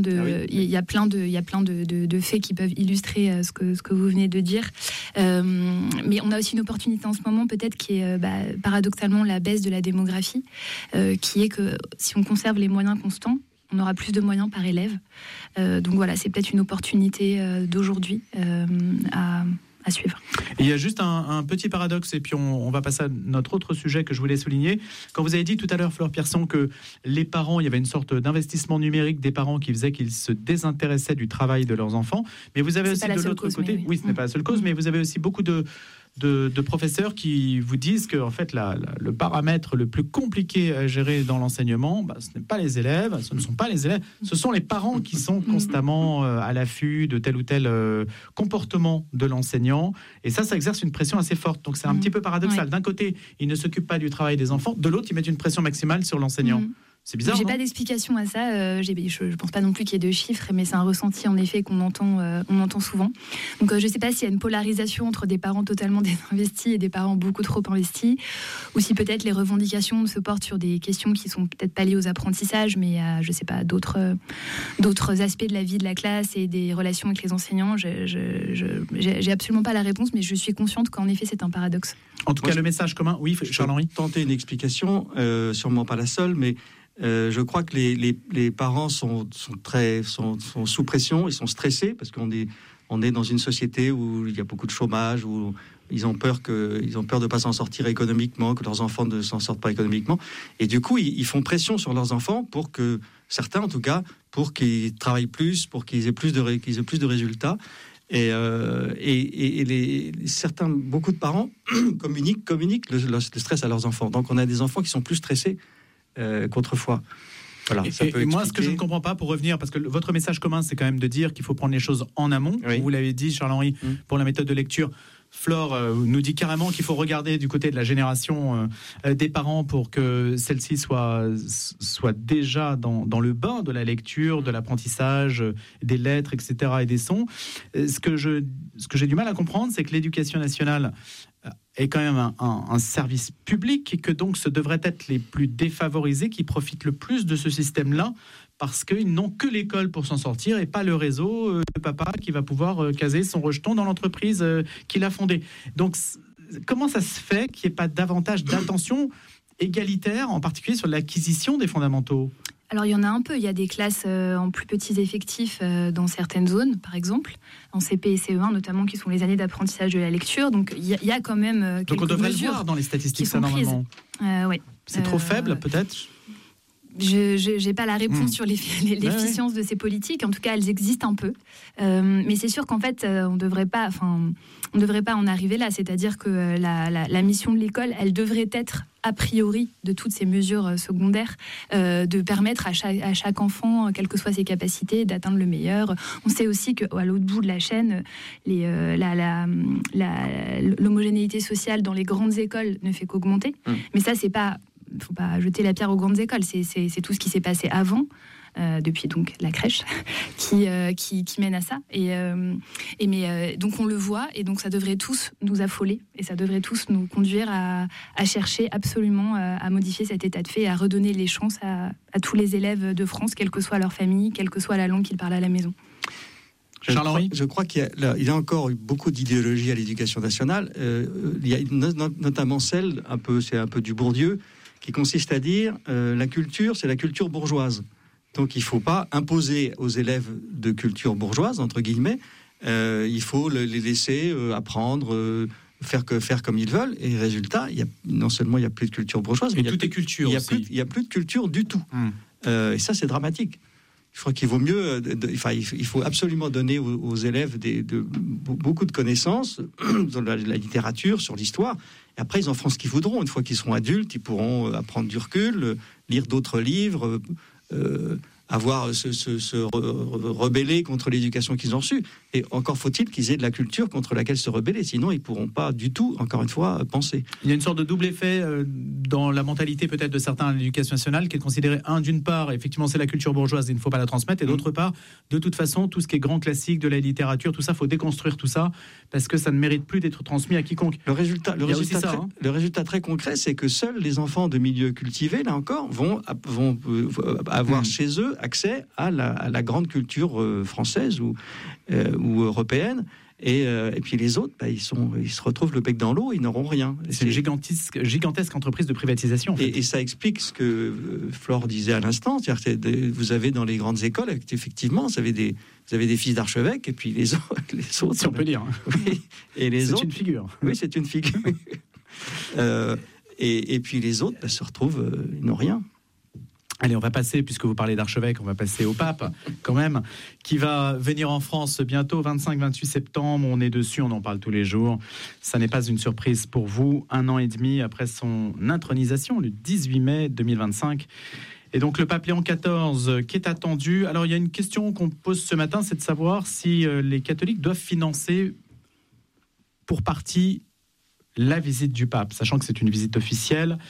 de faits qui peuvent illustrer ce que vous venez de dire. Mais on a aussi une opportunité en ce moment peut-être qui est paradoxalement la baisse de la démographie, qui est que si on conserve les moyens constants, on aura plus de moyens par élève. Donc voilà, c'est peut-être une opportunité d'aujourd'hui à suivre. Et il y a juste un petit paradoxe, et puis on va passer à notre autre sujet que je voulais souligner. Quand vous avez dit tout à l'heure, Flore Pierson, que les parents, il y avait une sorte d'investissement numérique des parents qui faisait qu'ils se désintéressaient du travail de leurs enfants, mais vous avez aussi de l'autre côté, oui, ce n'est pas la seule cause, mais vous avez aussi beaucoup de professeurs qui vous disent que en fait, le paramètre le plus compliqué à gérer dans l'enseignement, ce n'est pas les élèves, ce ne sont pas les élèves, ce sont les parents qui sont constamment à l'affût de tel ou tel comportement de l'enseignant. Et ça exerce une pression assez forte. Donc c'est un petit peu paradoxal. Ouais. D'un côté, ils ne s'occupent pas du travail des enfants, de l'autre, ils mettent une pression maximale sur l'enseignant. C'est bizarre. J'ai pas d'explication à ça. Je pense pas non plus qu'il y ait de chiffres, mais c'est un ressenti en effet qu'on entend souvent. Donc je sais pas s'il y a une polarisation entre des parents totalement désinvestis et des parents beaucoup trop investis, ou si peut-être les revendications se portent sur des questions qui sont peut-être pas liées aux apprentissages, mais à je sais pas d'autres aspects de la vie de la classe et des relations avec les enseignants. J'ai absolument pas la réponse, mais je suis consciente qu'en effet c'est un paradoxe. En tout cas, le message commun, oui, Charles-Henri. Tenter une explication, sûrement pas la seule, mais je crois que les parents sont sous pression, ils sont stressés parce qu'on est dans une société où il y a beaucoup de chômage, où ils ont peur de pas s'en sortir économiquement, que leurs enfants ne s'en sortent pas économiquement, et du coup ils font pression sur leurs enfants pour que certains, en tout cas, pour qu'ils travaillent plus, pour qu'ils aient plus de résultats. Et beaucoup de parents communiquent le stress à leurs enfants. Donc on a des enfants qui sont plus stressés qu'autrefois. Voilà, et moi, ce que je ne comprends pas, pour revenir, parce que votre message commun, c'est quand même de dire qu'il faut prendre les choses en amont. Oui. Vous l'avez dit, Charles-Henri, pour la méthode de lecture. Flore nous dit carrément qu'il faut regarder du côté de la génération des parents pour que celle-ci soit déjà dans le bain de la lecture, de l'apprentissage, des lettres, etc. et des sons. Ce que j'ai du mal à comprendre, c'est que l'éducation nationale est quand même un service public et que donc ce devraient être les plus défavorisés qui profitent le plus de ce système-là, parce qu'ils n'ont que l'école pour s'en sortir et pas le réseau de papa qui va pouvoir caser son rejeton dans l'entreprise qu'il a fondée. Donc, comment ça se fait qu'il n'y ait pas davantage d'attention égalitaire, en particulier sur l'acquisition des fondamentaux ? Alors, il y en a un peu. Il y a des classes en plus petits effectifs dans certaines zones, par exemple, en CP et CE1 notamment, qui sont les années d'apprentissage de la lecture. Donc, il y a quand même quelques mesures. Donc, on devrait le voir dans les statistiques, ça, normalement. Oui. C'est trop faible, peut-être ? Je n'ai pas la réponse sur l'efficience de ces politiques. En tout cas, elles existent un peu. Mais c'est sûr qu'en fait, on ne devrait pas en arriver là. C'est-à-dire que la mission de l'école, elle devrait être, a priori, de toutes ces mesures secondaires, de permettre à chaque enfant, quelles que soient ses capacités, d'atteindre le meilleur. On sait aussi qu'à l'autre bout de la chaîne, l'homogénéité sociale dans les grandes écoles ne fait qu'augmenter. Mais ça, c'est pas... Il ne faut pas jeter la pierre aux grandes écoles, c'est tout ce qui s'est passé avant, depuis donc la crèche, qui mène à ça. Donc on le voit, et donc ça devrait tous nous affoler, et ça devrait tous nous conduire à chercher absolument à modifier cet état de fait, et à redonner les chances à tous les élèves de France, quelle que soit leur famille, quelle que soit la langue qu'ils parlent à la maison. Charles-Henri, je crois qu'il y a encore beaucoup d'idéologie à l'éducation nationale. Il y a notamment celle, c'est un peu du Bourdieu, qui consiste à dire la culture, c'est la culture bourgeoise. Donc il ne faut pas imposer aux élèves de culture bourgeoise, entre guillemets, il faut les laisser apprendre, faire comme ils veulent. Et résultat, non seulement il n'y a plus de culture bourgeoise, mais tout est culture aussi. Il n'y a plus de culture du tout. Et ça, c'est dramatique. Je crois qu'il vaut mieux, il faut absolument donner aux élèves beaucoup de connaissances dans la littérature, sur l'histoire. Et après, ils en feront ce qu'ils voudront. Une fois qu'ils seront adultes, ils pourront apprendre du recul, lire d'autres livres, se rebeller contre l'éducation qu'ils ont reçue. Et encore faut-il qu'ils aient de la culture contre laquelle se rebeller, sinon ils ne pourront pas du tout, encore une fois, penser. Il y a une sorte de double effet dans la mentalité peut-être de certains à l'éducation nationale, qui est considéré, d'une part, effectivement c'est la culture bourgeoise, il ne faut pas la transmettre, et d'autre part, de toute façon, tout ce qui est grand classique de la littérature, tout ça, il faut déconstruire tout ça, parce que ça ne mérite plus d'être transmis à quiconque. Le résultat très concret, c'est que seuls les enfants de milieux cultivés, là encore, vont avoir chez eux accès à la grande culture française ou européenne, et puis les autres, ils se retrouvent le bec dans l'eau, ils n'auront rien. C'est une gigantesque entreprise de privatisation. En fait. Et ça explique ce que Flore disait à l'instant, c'est-à-dire que vous avez dans les grandes écoles, effectivement, vous avez des fils d'archevêques, et puis les autres, si on peut dire. Oui, et les autres, c'est une figure. Oui, c'est une figure. Et puis les autres se retrouvent, ils n'ont rien. Allez, on va passer, puisque vous parlez d'archevêque, on va passer au pape, quand même, qui va venir en France bientôt, 25-28 septembre. On est dessus, on en parle tous les jours. Ça n'est pas une surprise pour vous, 1 an et demi après son intronisation, le 18 mai 2025. Et donc, le pape Léon XIV, qui est attendu. Alors, il y a une question qu'on pose ce matin, c'est de savoir si les catholiques doivent financer pour partie la visite du pape, sachant que c'est une visite officielle.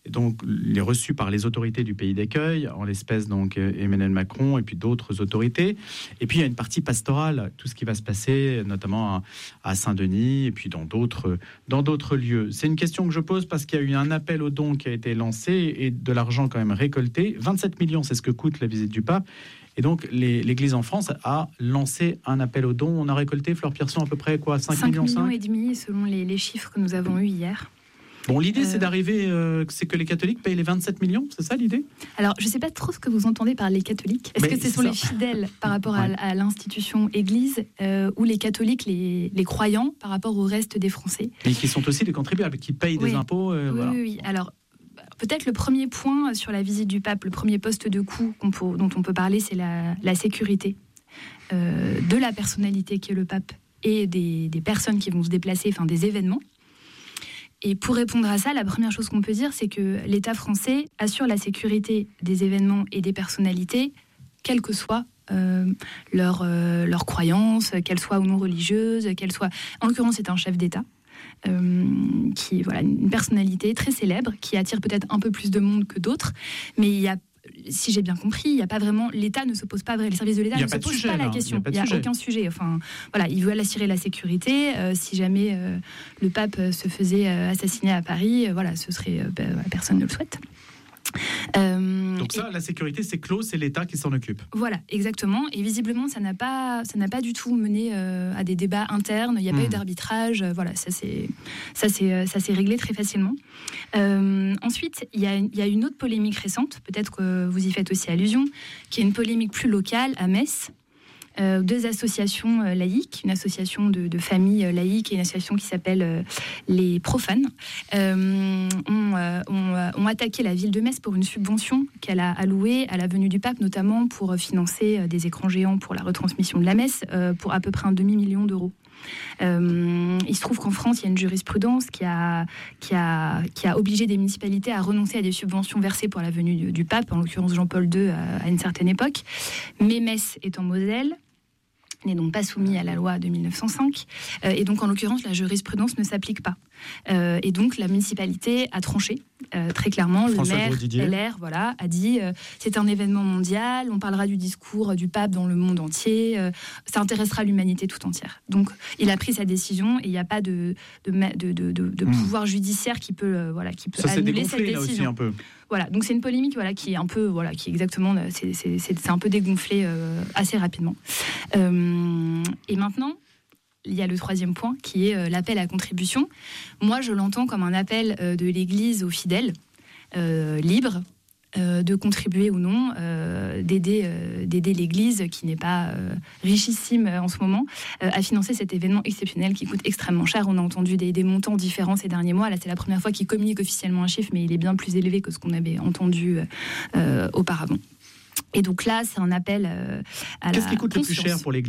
Et donc, il est reçu par les autorités du pays d'accueil, en l'espèce donc Emmanuel Macron et puis d'autres autorités. Et puis, il y a une partie pastorale, tout ce qui va se passer, notamment à Saint-Denis et puis dans d'autres lieux. C'est une question que je pose parce qu'il y a eu un appel aux dons qui a été lancé et de l'argent quand même récolté. 27 millions, c'est ce que coûte la visite du pape. Et donc, l'Église en France a lancé un appel aux dons. On a récolté, Fleur Pierson, à peu près quoi, 5 millions et demi, selon les chiffres que nous avons eus hier. Bon, l'idée, c'est d'arriver, c'est que les catholiques payent les 27 millions, c'est ça l'idée ? Alors, je ne sais pas trop ce que vous entendez par les catholiques. Est-ce que ce sont les fidèles par rapport à l'institution Église ou les catholiques, les croyants par rapport au reste des Français ? Mais qui sont aussi des contribuables, qui payent des impôts. Voilà. Oui. Alors, peut-être le premier point sur la visite du pape, le premier poste de coût dont on peut parler, c'est la sécurité de la personnalité qui est le pape et des personnes qui vont se déplacer, enfin des événements. Et pour répondre à ça, la première chose qu'on peut dire, c'est que l'État français assure la sécurité des événements et des personnalités, quelles que soient leurs croyances, qu'elles soient ou non religieuses, qu'elles soient... En l'occurrence, c'est un chef d'État. Qui une personnalité très célèbre, qui attire peut-être un peu plus de monde que d'autres, mais il y a, si j'ai bien compris, il n'y a pas vraiment, l'État ne se pose pas, les services de l'État ne se posent pas la question. Il n'y a aucun sujet. Enfin, voilà, ils veulent assurer la sécurité. Si jamais le pape se faisait assassiner à Paris, ce serait, personne ne le souhaite. Donc ça, la sécurité, c'est clos, c'est l'État qui s'en occupe. Voilà, exactement. Et visiblement, ça n'a pas du tout mené à des débats internes. Il n'y a pas eu d'arbitrage. Voilà, ça s'est réglé très facilement. Ensuite, il y a une autre polémique récente, peut-être que vous y faites aussi allusion, qui est une polémique plus locale à Metz. Deux associations laïques, une association de familles laïques et une association qui s'appelle les Profanes, ont attaqué la ville de Metz pour une subvention qu'elle a allouée à la venue du pape, notamment pour financer des écrans géants pour la retransmission de la messe, pour à peu près 1,5 million d'euros. Il se trouve qu'en France, il y a une jurisprudence qui a obligé des municipalités à renoncer à des subventions versées pour la venue du pape, en l'occurrence Jean-Paul II à une certaine époque. Mais Metz est en Moselle, n'est donc pas soumis à la loi de 1905, et donc en l'occurrence la jurisprudence ne s'applique pas. Et donc la municipalité a tranché très clairement. François le maire LR a dit c'est un événement mondial, on parlera du discours du pape dans le monde entier, ça intéressera l'humanité tout entière. Donc il a pris sa décision et il n'y a pas de pouvoir judiciaire qui peut ça annuler cette décision. Là aussi un peu. Voilà, donc c'est une polémique qui est un peu qui exactement c'est un peu dégonflé assez rapidement. Et maintenant, il y a le troisième point qui est l'appel à contribution. Moi, je l'entends comme un appel de l'Église aux fidèles libres de contribuer ou non, d'aider l'Église qui n'est pas richissime en ce moment à financer cet événement exceptionnel qui coûte extrêmement cher. On a entendu des montants différents ces derniers mois. Là, c'est la première fois qu'ils communiquent officiellement un chiffre, mais il est bien plus élevé que ce qu'on avait entendu auparavant. Et donc là, c'est un appel à la Qu'est-ce qui coûte conscience. le plus cher pour l'Église ?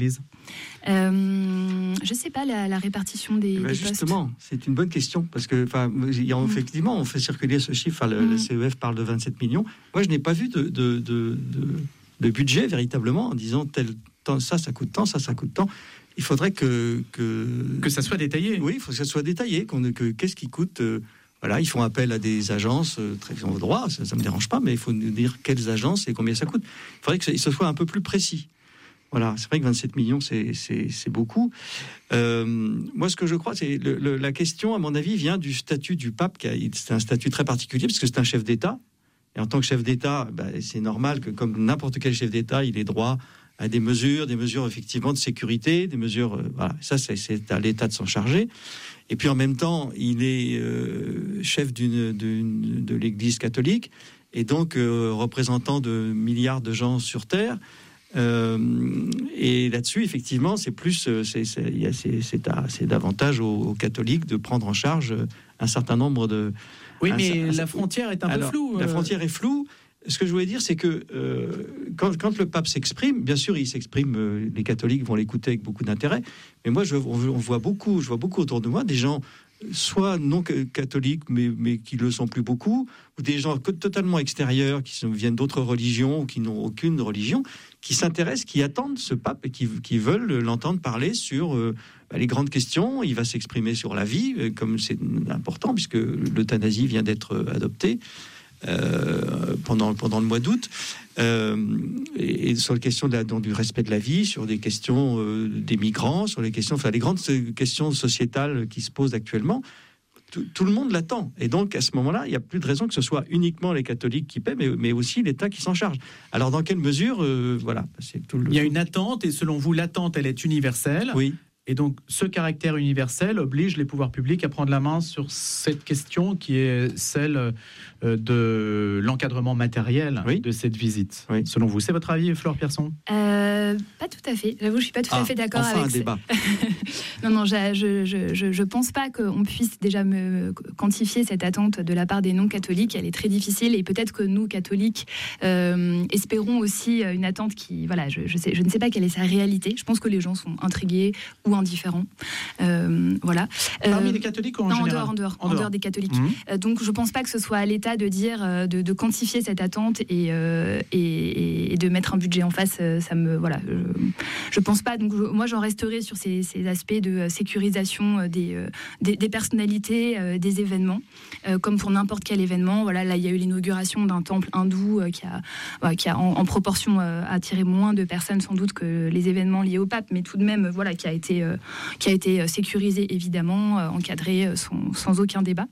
Je ne sais pas la répartition des postes. Justement, c'est une bonne question, parce que effectivement, on fait circuler ce chiffre, le CEF parle de 27 millions. Moi, je n'ai pas vu de budget véritablement en disant ça coûte tant, ça coûte tant. Il faudrait que ça soit détaillé. Oui, il faut que ça soit détaillé. Qu'est-ce qui coûte Voilà, ils font appel à des agences très au droit, ça ne me dérange pas, mais il faut nous dire quelles agences et combien ça coûte. Il faudrait que ce soit un peu plus précis. Voilà, c'est vrai que 27 millions, c'est beaucoup. Moi, ce que je crois, c'est la question, à mon avis, vient du statut du pape. C'est un statut très particulier, parce que c'est un chef d'État. Et en tant que chef d'État, c'est normal que, comme n'importe quel chef d'État, il ait droit à des mesures effectivement de sécurité, des mesures... voilà, ça, c'est à l'État de s'en charger. Et puis en même temps, il est chef de l'Église catholique et donc représentant de milliards de gens sur Terre. Et là-dessus, effectivement, c'est davantage aux catholiques de prendre en charge un certain nombre de... Oui, mais la frontière est un peu floue. La frontière est floue. Ce que je voulais dire, c'est que quand le pape s'exprime, bien sûr, il s'exprime, les catholiques vont l'écouter avec beaucoup d'intérêt, mais moi, je vois beaucoup autour de moi des gens soit non catholiques, mais qui le sont plus beaucoup, ou des gens totalement extérieurs, qui viennent d'autres religions, ou qui n'ont aucune religion, qui s'intéressent, qui attendent ce pape et qui veulent l'entendre parler sur les grandes questions. Il va s'exprimer sur la vie, comme c'est important, puisque l'euthanasie vient d'être adoptée pendant le mois d'août, et sur les questions du respect de la vie, sur des questions des migrants, sur les questions, les grandes questions sociétales qui se posent actuellement. Tout le monde l'attend. Et donc, à ce moment-là, il n'y a plus de raison que ce soit uniquement les catholiques qui paient, mais aussi l'État qui s'en charge. Alors, dans quelle mesure voilà, c'est tout le... Il y a une attente, et selon vous, l'attente, elle est universelle. Oui. Et donc, ce caractère universel oblige les pouvoirs publics à prendre la main sur cette question qui est celle de l'encadrement matériel de cette visite. Oui. Selon vous, c'est votre avis, Flore Pierson ? Pas tout à fait. J'avoue, je suis pas tout à fait d'accord avec. Un débat. Non, je pense pas qu'on puisse déjà me quantifier cette attente de la part des non-catholiques. Elle est très difficile, et peut-être que nous, catholiques, espérons aussi une attente qui, voilà, je ne sais pas quelle est sa réalité. Je pense que les gens sont intrigués ou indifférents. Voilà. Parmi les catholiques ou en général ? En dehors des catholiques. Donc, je pense pas que ce soit à l'État de dire, de quantifier cette attente et de mettre un budget en face. Ça me, voilà, je pense pas. Donc, moi, j'en resterai sur ces aspects de sécurisation des personnalités, des événements, comme pour n'importe quel événement. Voilà, là, il y a eu l'inauguration d'un temple hindou qui a en proportion attiré moins de personnes sans doute que les événements liés au pape, mais tout de même, voilà, qui a été sécurisé évidemment, encadré sans aucun débat.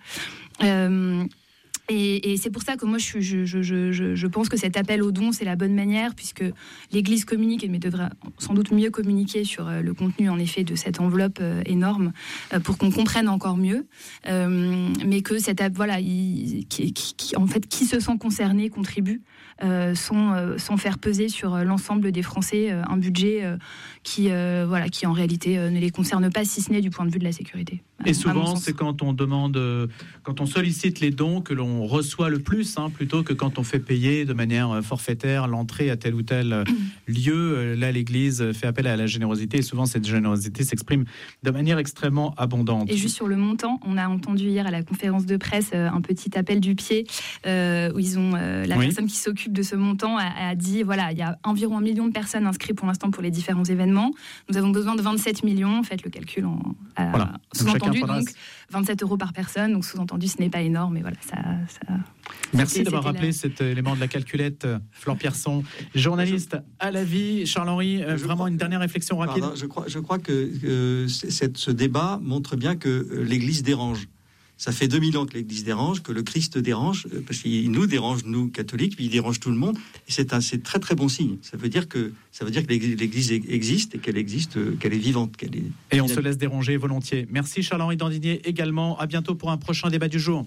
Et c'est pour ça que moi, je pense que cet appel aux dons, c'est la bonne manière, puisque l'Église communique, mais devrait sans doute mieux communiquer sur le contenu, en effet, de cette enveloppe énorme, pour qu'on comprenne encore mieux. Mais que cette voilà, en fait, qui se sent concerné contribue, sans faire peser sur l'ensemble des Français un budget qui en réalité ne les concerne pas, si ce n'est du point de vue de la sécurité. Et souvent, c'est quand on sollicite les dons que l'on reçoit le plus, plutôt que quand on fait payer de manière forfaitaire l'entrée à tel ou tel lieu. Là, l'Église fait appel à la générosité, et souvent cette générosité s'exprime de manière extrêmement abondante. Et juste sur le montant, on a entendu hier à la conférence de presse un petit appel du pied, où ils ont la personne qui s'occupe de ce montant a dit, voilà, il y a environ 1 million de personnes inscrites pour l'instant pour les différents événements. Nous avons besoin de 27 millions. Faites le calcul sous-entendu, donc 27 € par personne. Donc sous-entendu, ce n'est pas énorme, mais voilà, ça Merci d'avoir rappelé cet élément de la calculette, Flore Pierson, journaliste à la vie. Charles-Henri, vraiment une dernière réflexion rapide. Je crois que ce débat montre bien que l'Église dérange. Ça fait 2000 ans que l'Église dérange, que le Christ dérange, parce qu'il nous dérange, nous, catholiques, puis il dérange tout le monde. Et c'est très, très bon signe. Ça veut dire que l'Église existe, et qu'elle existe, qu'elle est vivante. Et on se laisse déranger volontiers. Merci Charles-Henri Dandinier également. À bientôt pour un prochain débat du jour.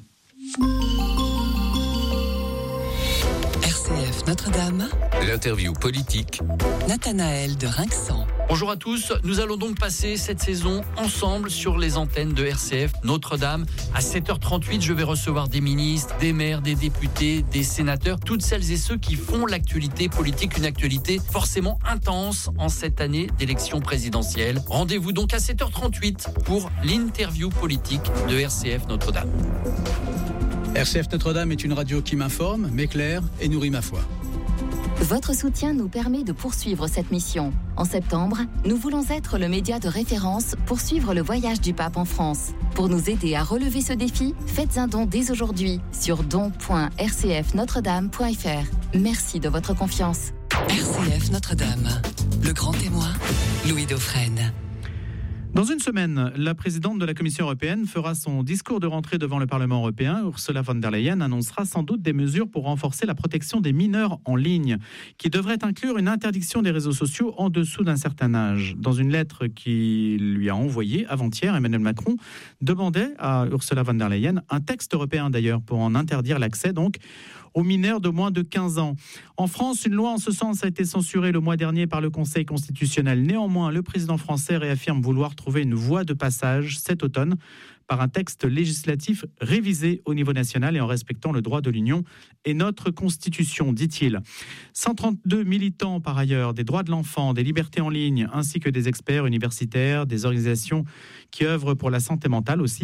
RCF Notre-Dame. L'interview politique. Nathanaël de Rinxan. Bonjour à tous, nous allons donc passer cette saison ensemble sur les antennes de RCF Notre-Dame. À 7h38, je vais recevoir des ministres, des maires, des députés, des sénateurs, toutes celles et ceux qui font l'actualité politique, une actualité forcément intense en cette année d'élection présidentielle. Rendez-vous donc à 7h38 pour l'interview politique de RCF Notre-Dame. RCF Notre-Dame est une radio qui m'informe, m'éclaire et nourrit ma foi. Votre soutien nous permet de poursuivre cette mission. En septembre, nous voulons être le média de référence pour suivre le voyage du pape en France. Pour nous aider à relever ce défi, faites un don dès aujourd'hui sur don.rcfnotredame.fr. Merci de votre confiance. RCF Notre-Dame, le grand témoin, Louis Dauphren. Dans une semaine, la présidente de la Commission européenne fera son discours de rentrée devant le Parlement européen. Ursula von der Leyen annoncera sans doute des mesures pour renforcer la protection des mineurs en ligne, qui devrait inclure une interdiction des réseaux sociaux en dessous d'un certain âge. Dans une lettre qu'il lui a envoyée avant-hier, Emmanuel Macron demandait à Ursula von der Leyen un texte européen d'ailleurs pour en interdire l'accès donc aux mineurs de moins de 15 ans. En France, une loi en ce sens a été censurée le mois dernier par le Conseil constitutionnel. Néanmoins, le président français réaffirme vouloir trouver une voie de passage cet automne par un texte législatif révisé au niveau national et en respectant le droit de l'Union et notre Constitution, dit-il. 132 militants, par ailleurs, des droits de l'enfant, des libertés en ligne, ainsi que des experts universitaires, des organisations qui œuvrent pour la santé mentale aussi,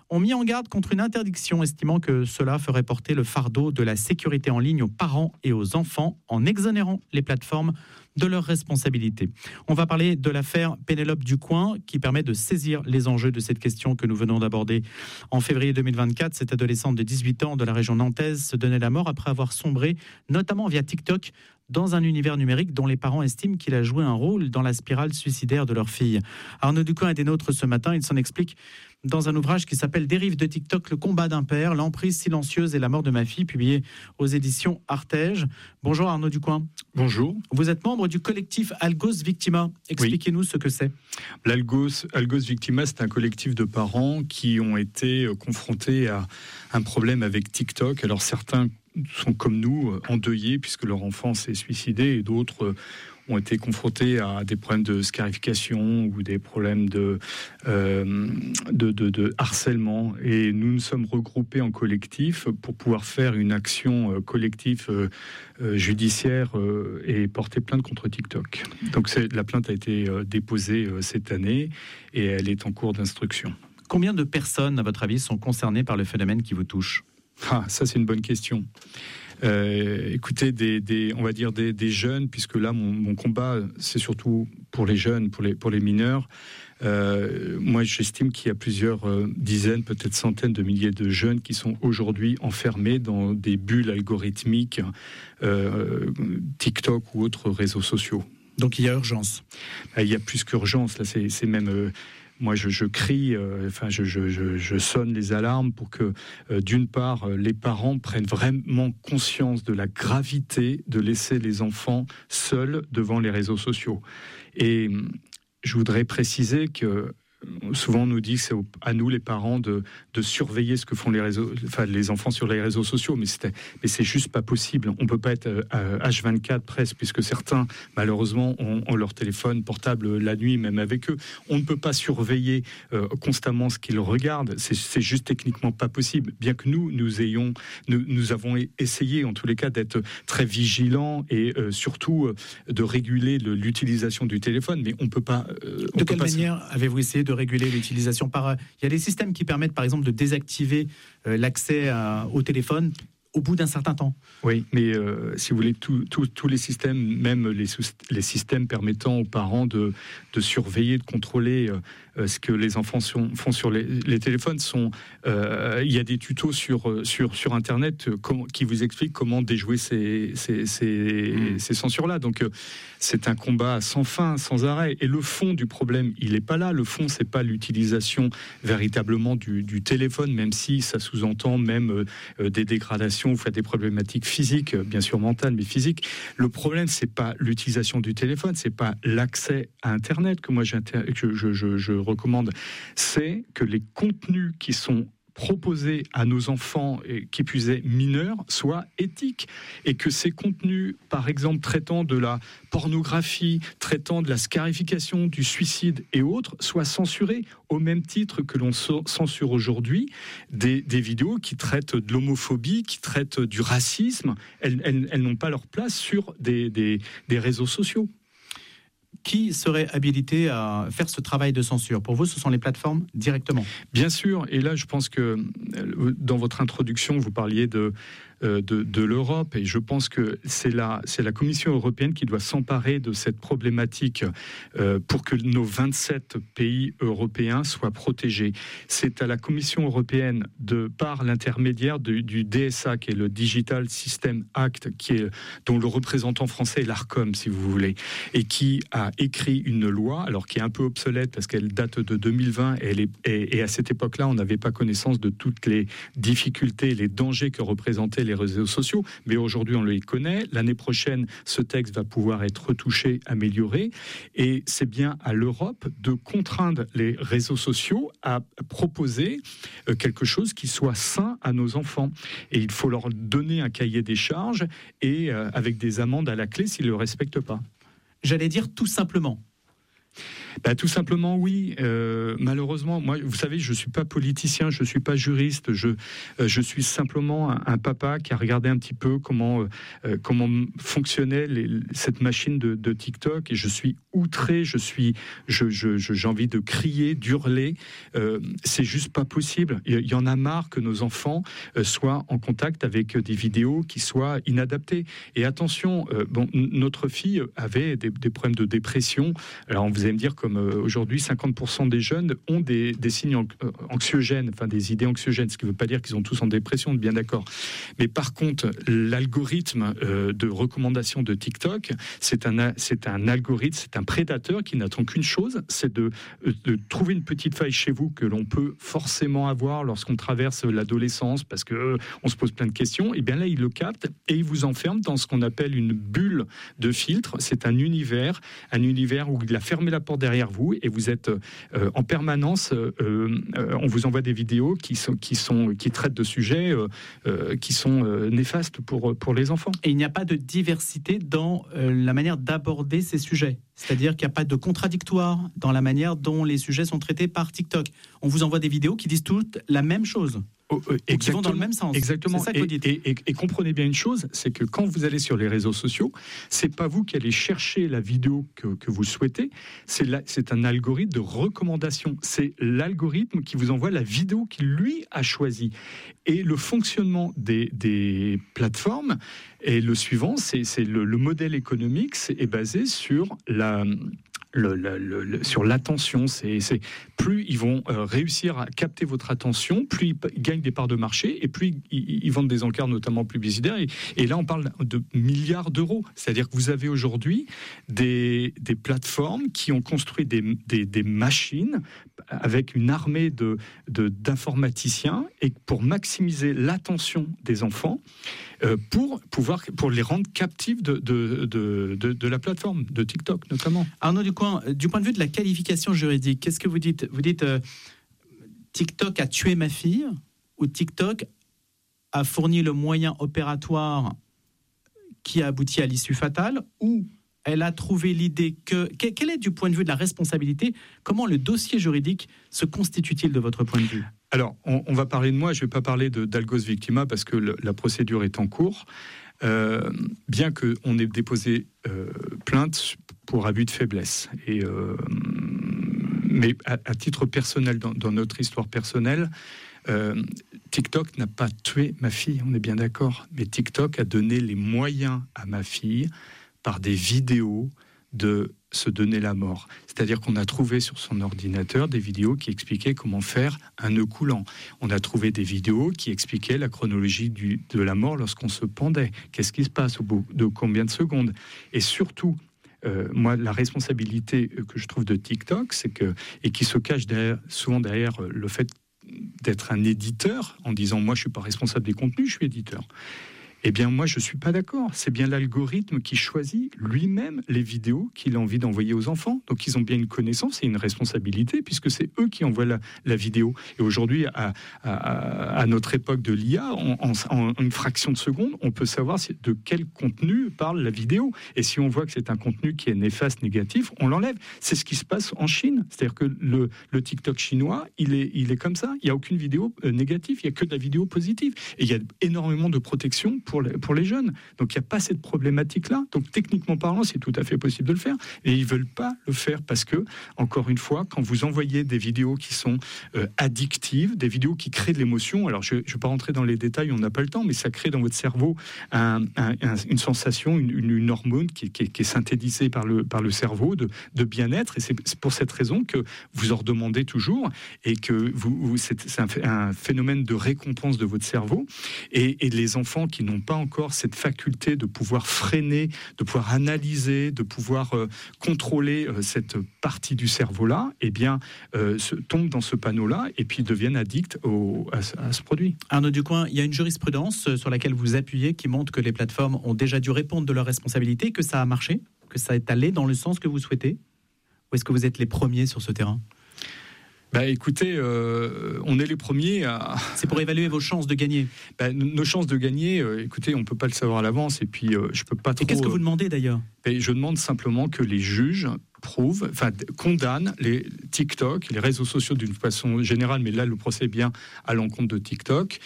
ont mis en garde contre une interdiction, estimant que cela ferait porter le fardeau de la sécurité en ligne aux parents et aux enfants en exonérant les plateformes de leurs responsabilités. On va parler de l'affaire Pénélope Ducoing qui permet de saisir les enjeux de cette question que nous venons d'aborder. En février 2024, cette adolescente de 18 ans de la région nantaise se donnait la mort après avoir sombré, notamment via TikTok, dans un univers numérique dont les parents estiment qu'il a joué un rôle dans la spirale suicidaire de leur fille. Arnaud Ducoing est des nôtres ce matin. Il s'en explique dans un ouvrage qui s'appelle « Dérive de TikTok, le combat d'un père, l'emprise silencieuse et la mort de ma fille », publié aux éditions Artege. Bonjour Arnaud Ducoing. Bonjour. Vous êtes membre du collectif Algos Victima. Expliquez-nous ce que c'est. L'Algos Victima, c'est un collectif de parents qui ont été confrontés à un problème avec TikTok. Alors certains sont comme nous endeuillés puisque leur enfant s'est suicidé et d'autres ont été confrontés à des problèmes de scarification ou des problèmes de harcèlement. Et nous nous sommes regroupés en collectif pour pouvoir faire une action collective judiciaire et porter plainte contre TikTok. Donc la plainte a été déposée cette année et elle est en cours d'instruction. Combien de personnes, à votre avis, sont concernées par le phénomène qui vous touche ? Ça, c'est une bonne question. Écoutez, on va dire des jeunes, puisque là, mon combat, c'est surtout pour les jeunes, pour les mineurs. Moi, j'estime qu'il y a plusieurs dizaines, peut-être centaines de milliers de jeunes qui sont aujourd'hui enfermés dans des bulles algorithmiques, TikTok ou autres réseaux sociaux. Donc, il y a urgence. Il y a plus qu'urgence. Là, c'est même... Moi, je crie, je sonne les alarmes pour que, d'une part, les parents prennent vraiment conscience de la gravité de laisser les enfants seuls devant les réseaux sociaux. Et je voudrais préciser que souvent on nous dit que c'est à nous les parents de surveiller ce que font les enfants sur les réseaux sociaux, mais c'est juste pas possible. On peut pas être H24 presque, puisque certains malheureusement ont leur téléphone portable la nuit même avec eux. On ne peut pas surveiller constamment ce qu'ils regardent. C'est juste techniquement pas possible. Bien que nous avons essayé en tous les cas d'être très vigilants et surtout de réguler l'utilisation du téléphone, mais on peut pas. De quelle manière avez-vous essayé de réguler l'utilisation il y a des systèmes qui permettent par exemple de désactiver l'accès au téléphone au bout d'un certain temps. Oui, mais si vous voulez, tous les systèmes, même les systèmes permettant aux parents de surveiller, de contrôler ce que les enfants font sur les téléphones, il y a des tutos sur Internet qui vous expliquent comment déjouer ces censures-là. Donc c'est un combat sans fin, sans arrêt. Et le fond du problème, il n'est pas là. Le fond, c'est pas l'utilisation véritablement du téléphone, même si ça sous-entend même des dégradations, ou des problématiques physiques, bien sûr mentales, mais physiques. Le problème, c'est pas l'utilisation du téléphone, c'est pas l'accès à Internet que moi je recommande. C'est que les contenus qui sont proposés à nos enfants, et qui plus est mineurs, soient éthiques. Et que ces contenus, par exemple, traitant de la pornographie, traitant de la scarification, du suicide et autres, soient censurés au même titre que l'on censure aujourd'hui des vidéos qui traitent de l'homophobie, qui traitent du racisme. Elles n'ont pas leur place sur des réseaux sociaux. Qui serait habilité à faire ce travail de censure ? Pour vous, ce sont les plateformes directement ? Bien sûr, et là je pense que dans votre introduction, vous parliez de l'Europe, et je pense que c'est la Commission européenne qui doit s'emparer de cette problématique pour que nos 27 pays européens soient protégés. C'est à la Commission européenne, par l'intermédiaire du DSA, qui est le Digital System Act, dont le représentant français est l'ARCOM, si vous voulez, et qui a écrit une loi, alors qui est un peu obsolète parce qu'elle date de 2020, et à cette époque-là, on n'avait pas connaissance de toutes les difficultés, les dangers que représentaient les réseaux sociaux, mais aujourd'hui on les connaît. L'année prochaine, ce texte va pouvoir être retouché, amélioré, et c'est bien à l'Europe de contraindre les réseaux sociaux à proposer quelque chose qui soit sain à nos enfants. Et il faut leur donner un cahier des charges et avec des amendes à la clé s'ils ne le respectent pas. J'allais dire tout simplement. Tout simplement, oui. Malheureusement, moi, vous savez, je ne suis pas politicien, je ne suis pas juriste. Je suis simplement un papa qui a regardé un petit peu comment fonctionnait cette machine de TikTok. Et je suis outré, j'ai envie de crier, d'hurler. C'est juste pas possible. Il y en a marre que nos enfants soient en contact avec des vidéos qui soient inadaptées. Et attention, notre fille avait des problèmes de dépression. Alors, vous allez me dire, comme aujourd'hui, 50% des jeunes ont des signes anxiogènes, enfin des idées anxiogènes, ce qui ne veut pas dire qu'ils sont tous en dépression, bien d'accord. Mais par contre, l'algorithme de recommandation de TikTok, c'est un algorithme, c'est un prédateur qui n'attend qu'une chose, c'est de trouver une petite faille chez vous que l'on peut forcément avoir lorsqu'on traverse l'adolescence, parce qu'on se pose plein de questions. Et bien là, il le capte et il vous enferme dans ce qu'on appelle une bulle de filtre. C'est un univers où il a fermé la porte derrière vous et vous êtes en permanence. On vous envoie des vidéos qui traitent de sujets qui sont néfastes pour les enfants. Et il n'y a pas de diversité dans la manière d'aborder ces sujets. C'est-à-dire qu'il n'y a pas de contradictoire dans la manière dont les sujets sont traités par TikTok. On vous envoie des vidéos qui disent toutes la même chose. Qui vont dans le même sens. Exactement. C'est ça que vous dites. Et comprenez bien une chose, c'est que quand vous allez sur les réseaux sociaux, c'est pas vous qui allez chercher la vidéo que vous souhaitez, c'est un algorithme de recommandation. C'est l'algorithme qui vous envoie la vidéo qu'il, lui, a choisie. Et le fonctionnement des plateformes est le suivant, c'est le modèle économique est basé sur sur l'attention. C'est plus ils vont réussir à capter votre attention, plus ils gagnent des parts de marché, et plus ils vendent des encarts, notamment publicitaires. Et là, on parle de milliards d'euros. C'est-à-dire que vous avez aujourd'hui des plateformes qui ont construit des machines avec une armée d'informaticiens, et pour maximiser l'attention des enfants, pour les rendre captifs de la plateforme, de TikTok notamment. Arnaud Ducoing, du point de vue de la qualification juridique, qu'est-ce que vous dites ? Vous dites TikTok a tué ma fille, ou TikTok a fourni le moyen opératoire qui a abouti à l'issue fatale, ou elle a trouvé l'idée que... Quel est, du point de vue de la responsabilité, comment le dossier juridique se constitue-t-il de votre point de vue ? Alors, on va parler de moi, je ne vais pas parler d'Algos Victima, parce que la procédure est en cours. Bien qu'on ait déposé plainte pour abus de faiblesse. Mais à titre personnel, dans notre histoire personnelle, TikTok n'a pas tué ma fille, on est bien d'accord. Mais TikTok a donné les moyens à ma fille, par des vidéos, de se donner la mort. C'est-à-dire qu'on a trouvé sur son ordinateur des vidéos qui expliquaient comment faire un nœud coulant. On a trouvé des vidéos qui expliquaient la chronologie de la mort lorsqu'on se pendait. Qu'est-ce qui se passe au bout de combien de secondes ? Et surtout, moi, la responsabilité que je trouve de TikTok, et qui se cache souvent derrière le fait d'être un éditeur, en disant « moi, je ne suis pas responsable des contenus, je suis éditeur ». Eh bien, moi, je ne suis pas d'accord. C'est bien l'algorithme qui choisit lui-même les vidéos qu'il a envie d'envoyer aux enfants. Donc, ils ont bien une connaissance et une responsabilité, puisque c'est eux qui envoient la vidéo. Et aujourd'hui, à notre époque de l'IA, en une fraction de seconde, on peut savoir de quel contenu parle la vidéo. Et si on voit que c'est un contenu qui est néfaste, négatif, on l'enlève. C'est ce qui se passe en Chine. C'est-à-dire que le TikTok chinois, il est comme ça. Il n'y a aucune vidéo négative, il n'y a que de la vidéo positive. Et il y a énormément de protection pour les jeunes. Donc, il n'y a pas cette problématique-là. Donc, techniquement parlant, c'est tout à fait possible de le faire. Et ils ne veulent pas le faire parce que, encore une fois, quand vous envoyez des vidéos qui sont addictives, des vidéos qui créent de l'émotion, alors je ne vais pas rentrer dans les détails, on n'a pas le temps, mais ça crée dans votre cerveau une sensation, une hormone qui est synthétisée par le cerveau de bien-être. Et c'est pour cette raison que vous en redemandez toujours et que c'est un phénomène de récompense de votre cerveau. Et les enfants qui n'ont pas encore cette faculté de pouvoir freiner, de pouvoir analyser, de pouvoir contrôler cette partie du cerveau-là, eh bien, tombent dans ce panneau-là et puis deviennent addicts à ce produit. Arnaud Ducoing, il y a une jurisprudence sur laquelle vous appuyez qui montre que les plateformes ont déjà dû répondre de leurs responsabilités, que ça a marché, que ça est allé dans le sens que vous souhaitez ? Ou est-ce que vous êtes les premiers sur ce terrain ? Écoutez, on est les premiers à... C'est pour évaluer vos chances de gagner. Nos chances de gagner, écoutez, on ne peut pas le savoir à l'avance, et puis je peux pas trop... Et qu'est-ce que vous demandez d'ailleurs ? Je demande simplement que les juges condamnent les TikTok, les réseaux sociaux d'une façon générale, mais là le procès est bien à l'encontre de TikTok,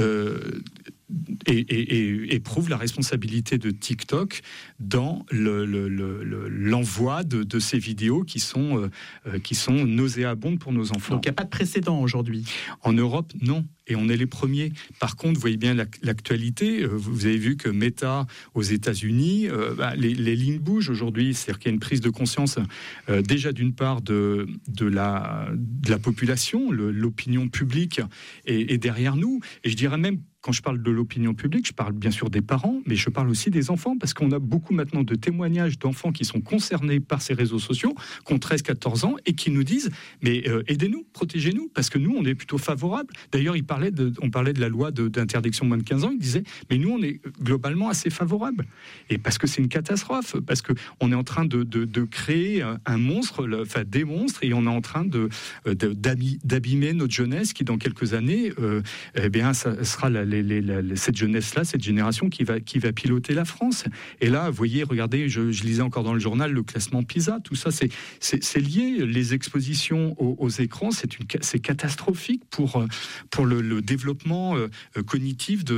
et prouve la responsabilité de TikTok dans l'envoi de ces vidéos qui sont nauséabondes pour nos enfants. Donc il n'y a pas de précédent aujourd'hui. En Europe, non. Et on est les premiers. Par contre, vous voyez bien l'actualité. Vous avez vu que Meta, aux États-Unis, les lignes bougent aujourd'hui. C'est-à-dire qu'il y a une prise de conscience déjà d'une part de la population, l'opinion publique est derrière nous. Et je dirais même, quand je parle de l'opinion publique, je parle bien sûr des parents, mais je parle aussi des enfants, parce qu'on a beaucoup maintenant de témoignages d'enfants qui sont concernés par ces réseaux sociaux, qui ont 13-14 ans, et qui nous disent, mais aidez-nous, protégez-nous, parce que nous, on est plutôt favorables. D'ailleurs, on parlait de la loi d'interdiction de moins de 15 ans, ils disaient, mais nous, on est globalement assez favorables. Et parce que c'est une catastrophe, parce qu'on est en train de créer un monstre, des monstres, et on est en train d'abîmer notre jeunesse, qui dans quelques années, ça sera cette jeunesse-là, cette génération qui va piloter la France. Et là, vous voyez, regardez, je lisais encore dans le journal le classement PISA, tout ça, c'est lié. Les expositions aux écrans, c'est catastrophique pour le développement cognitif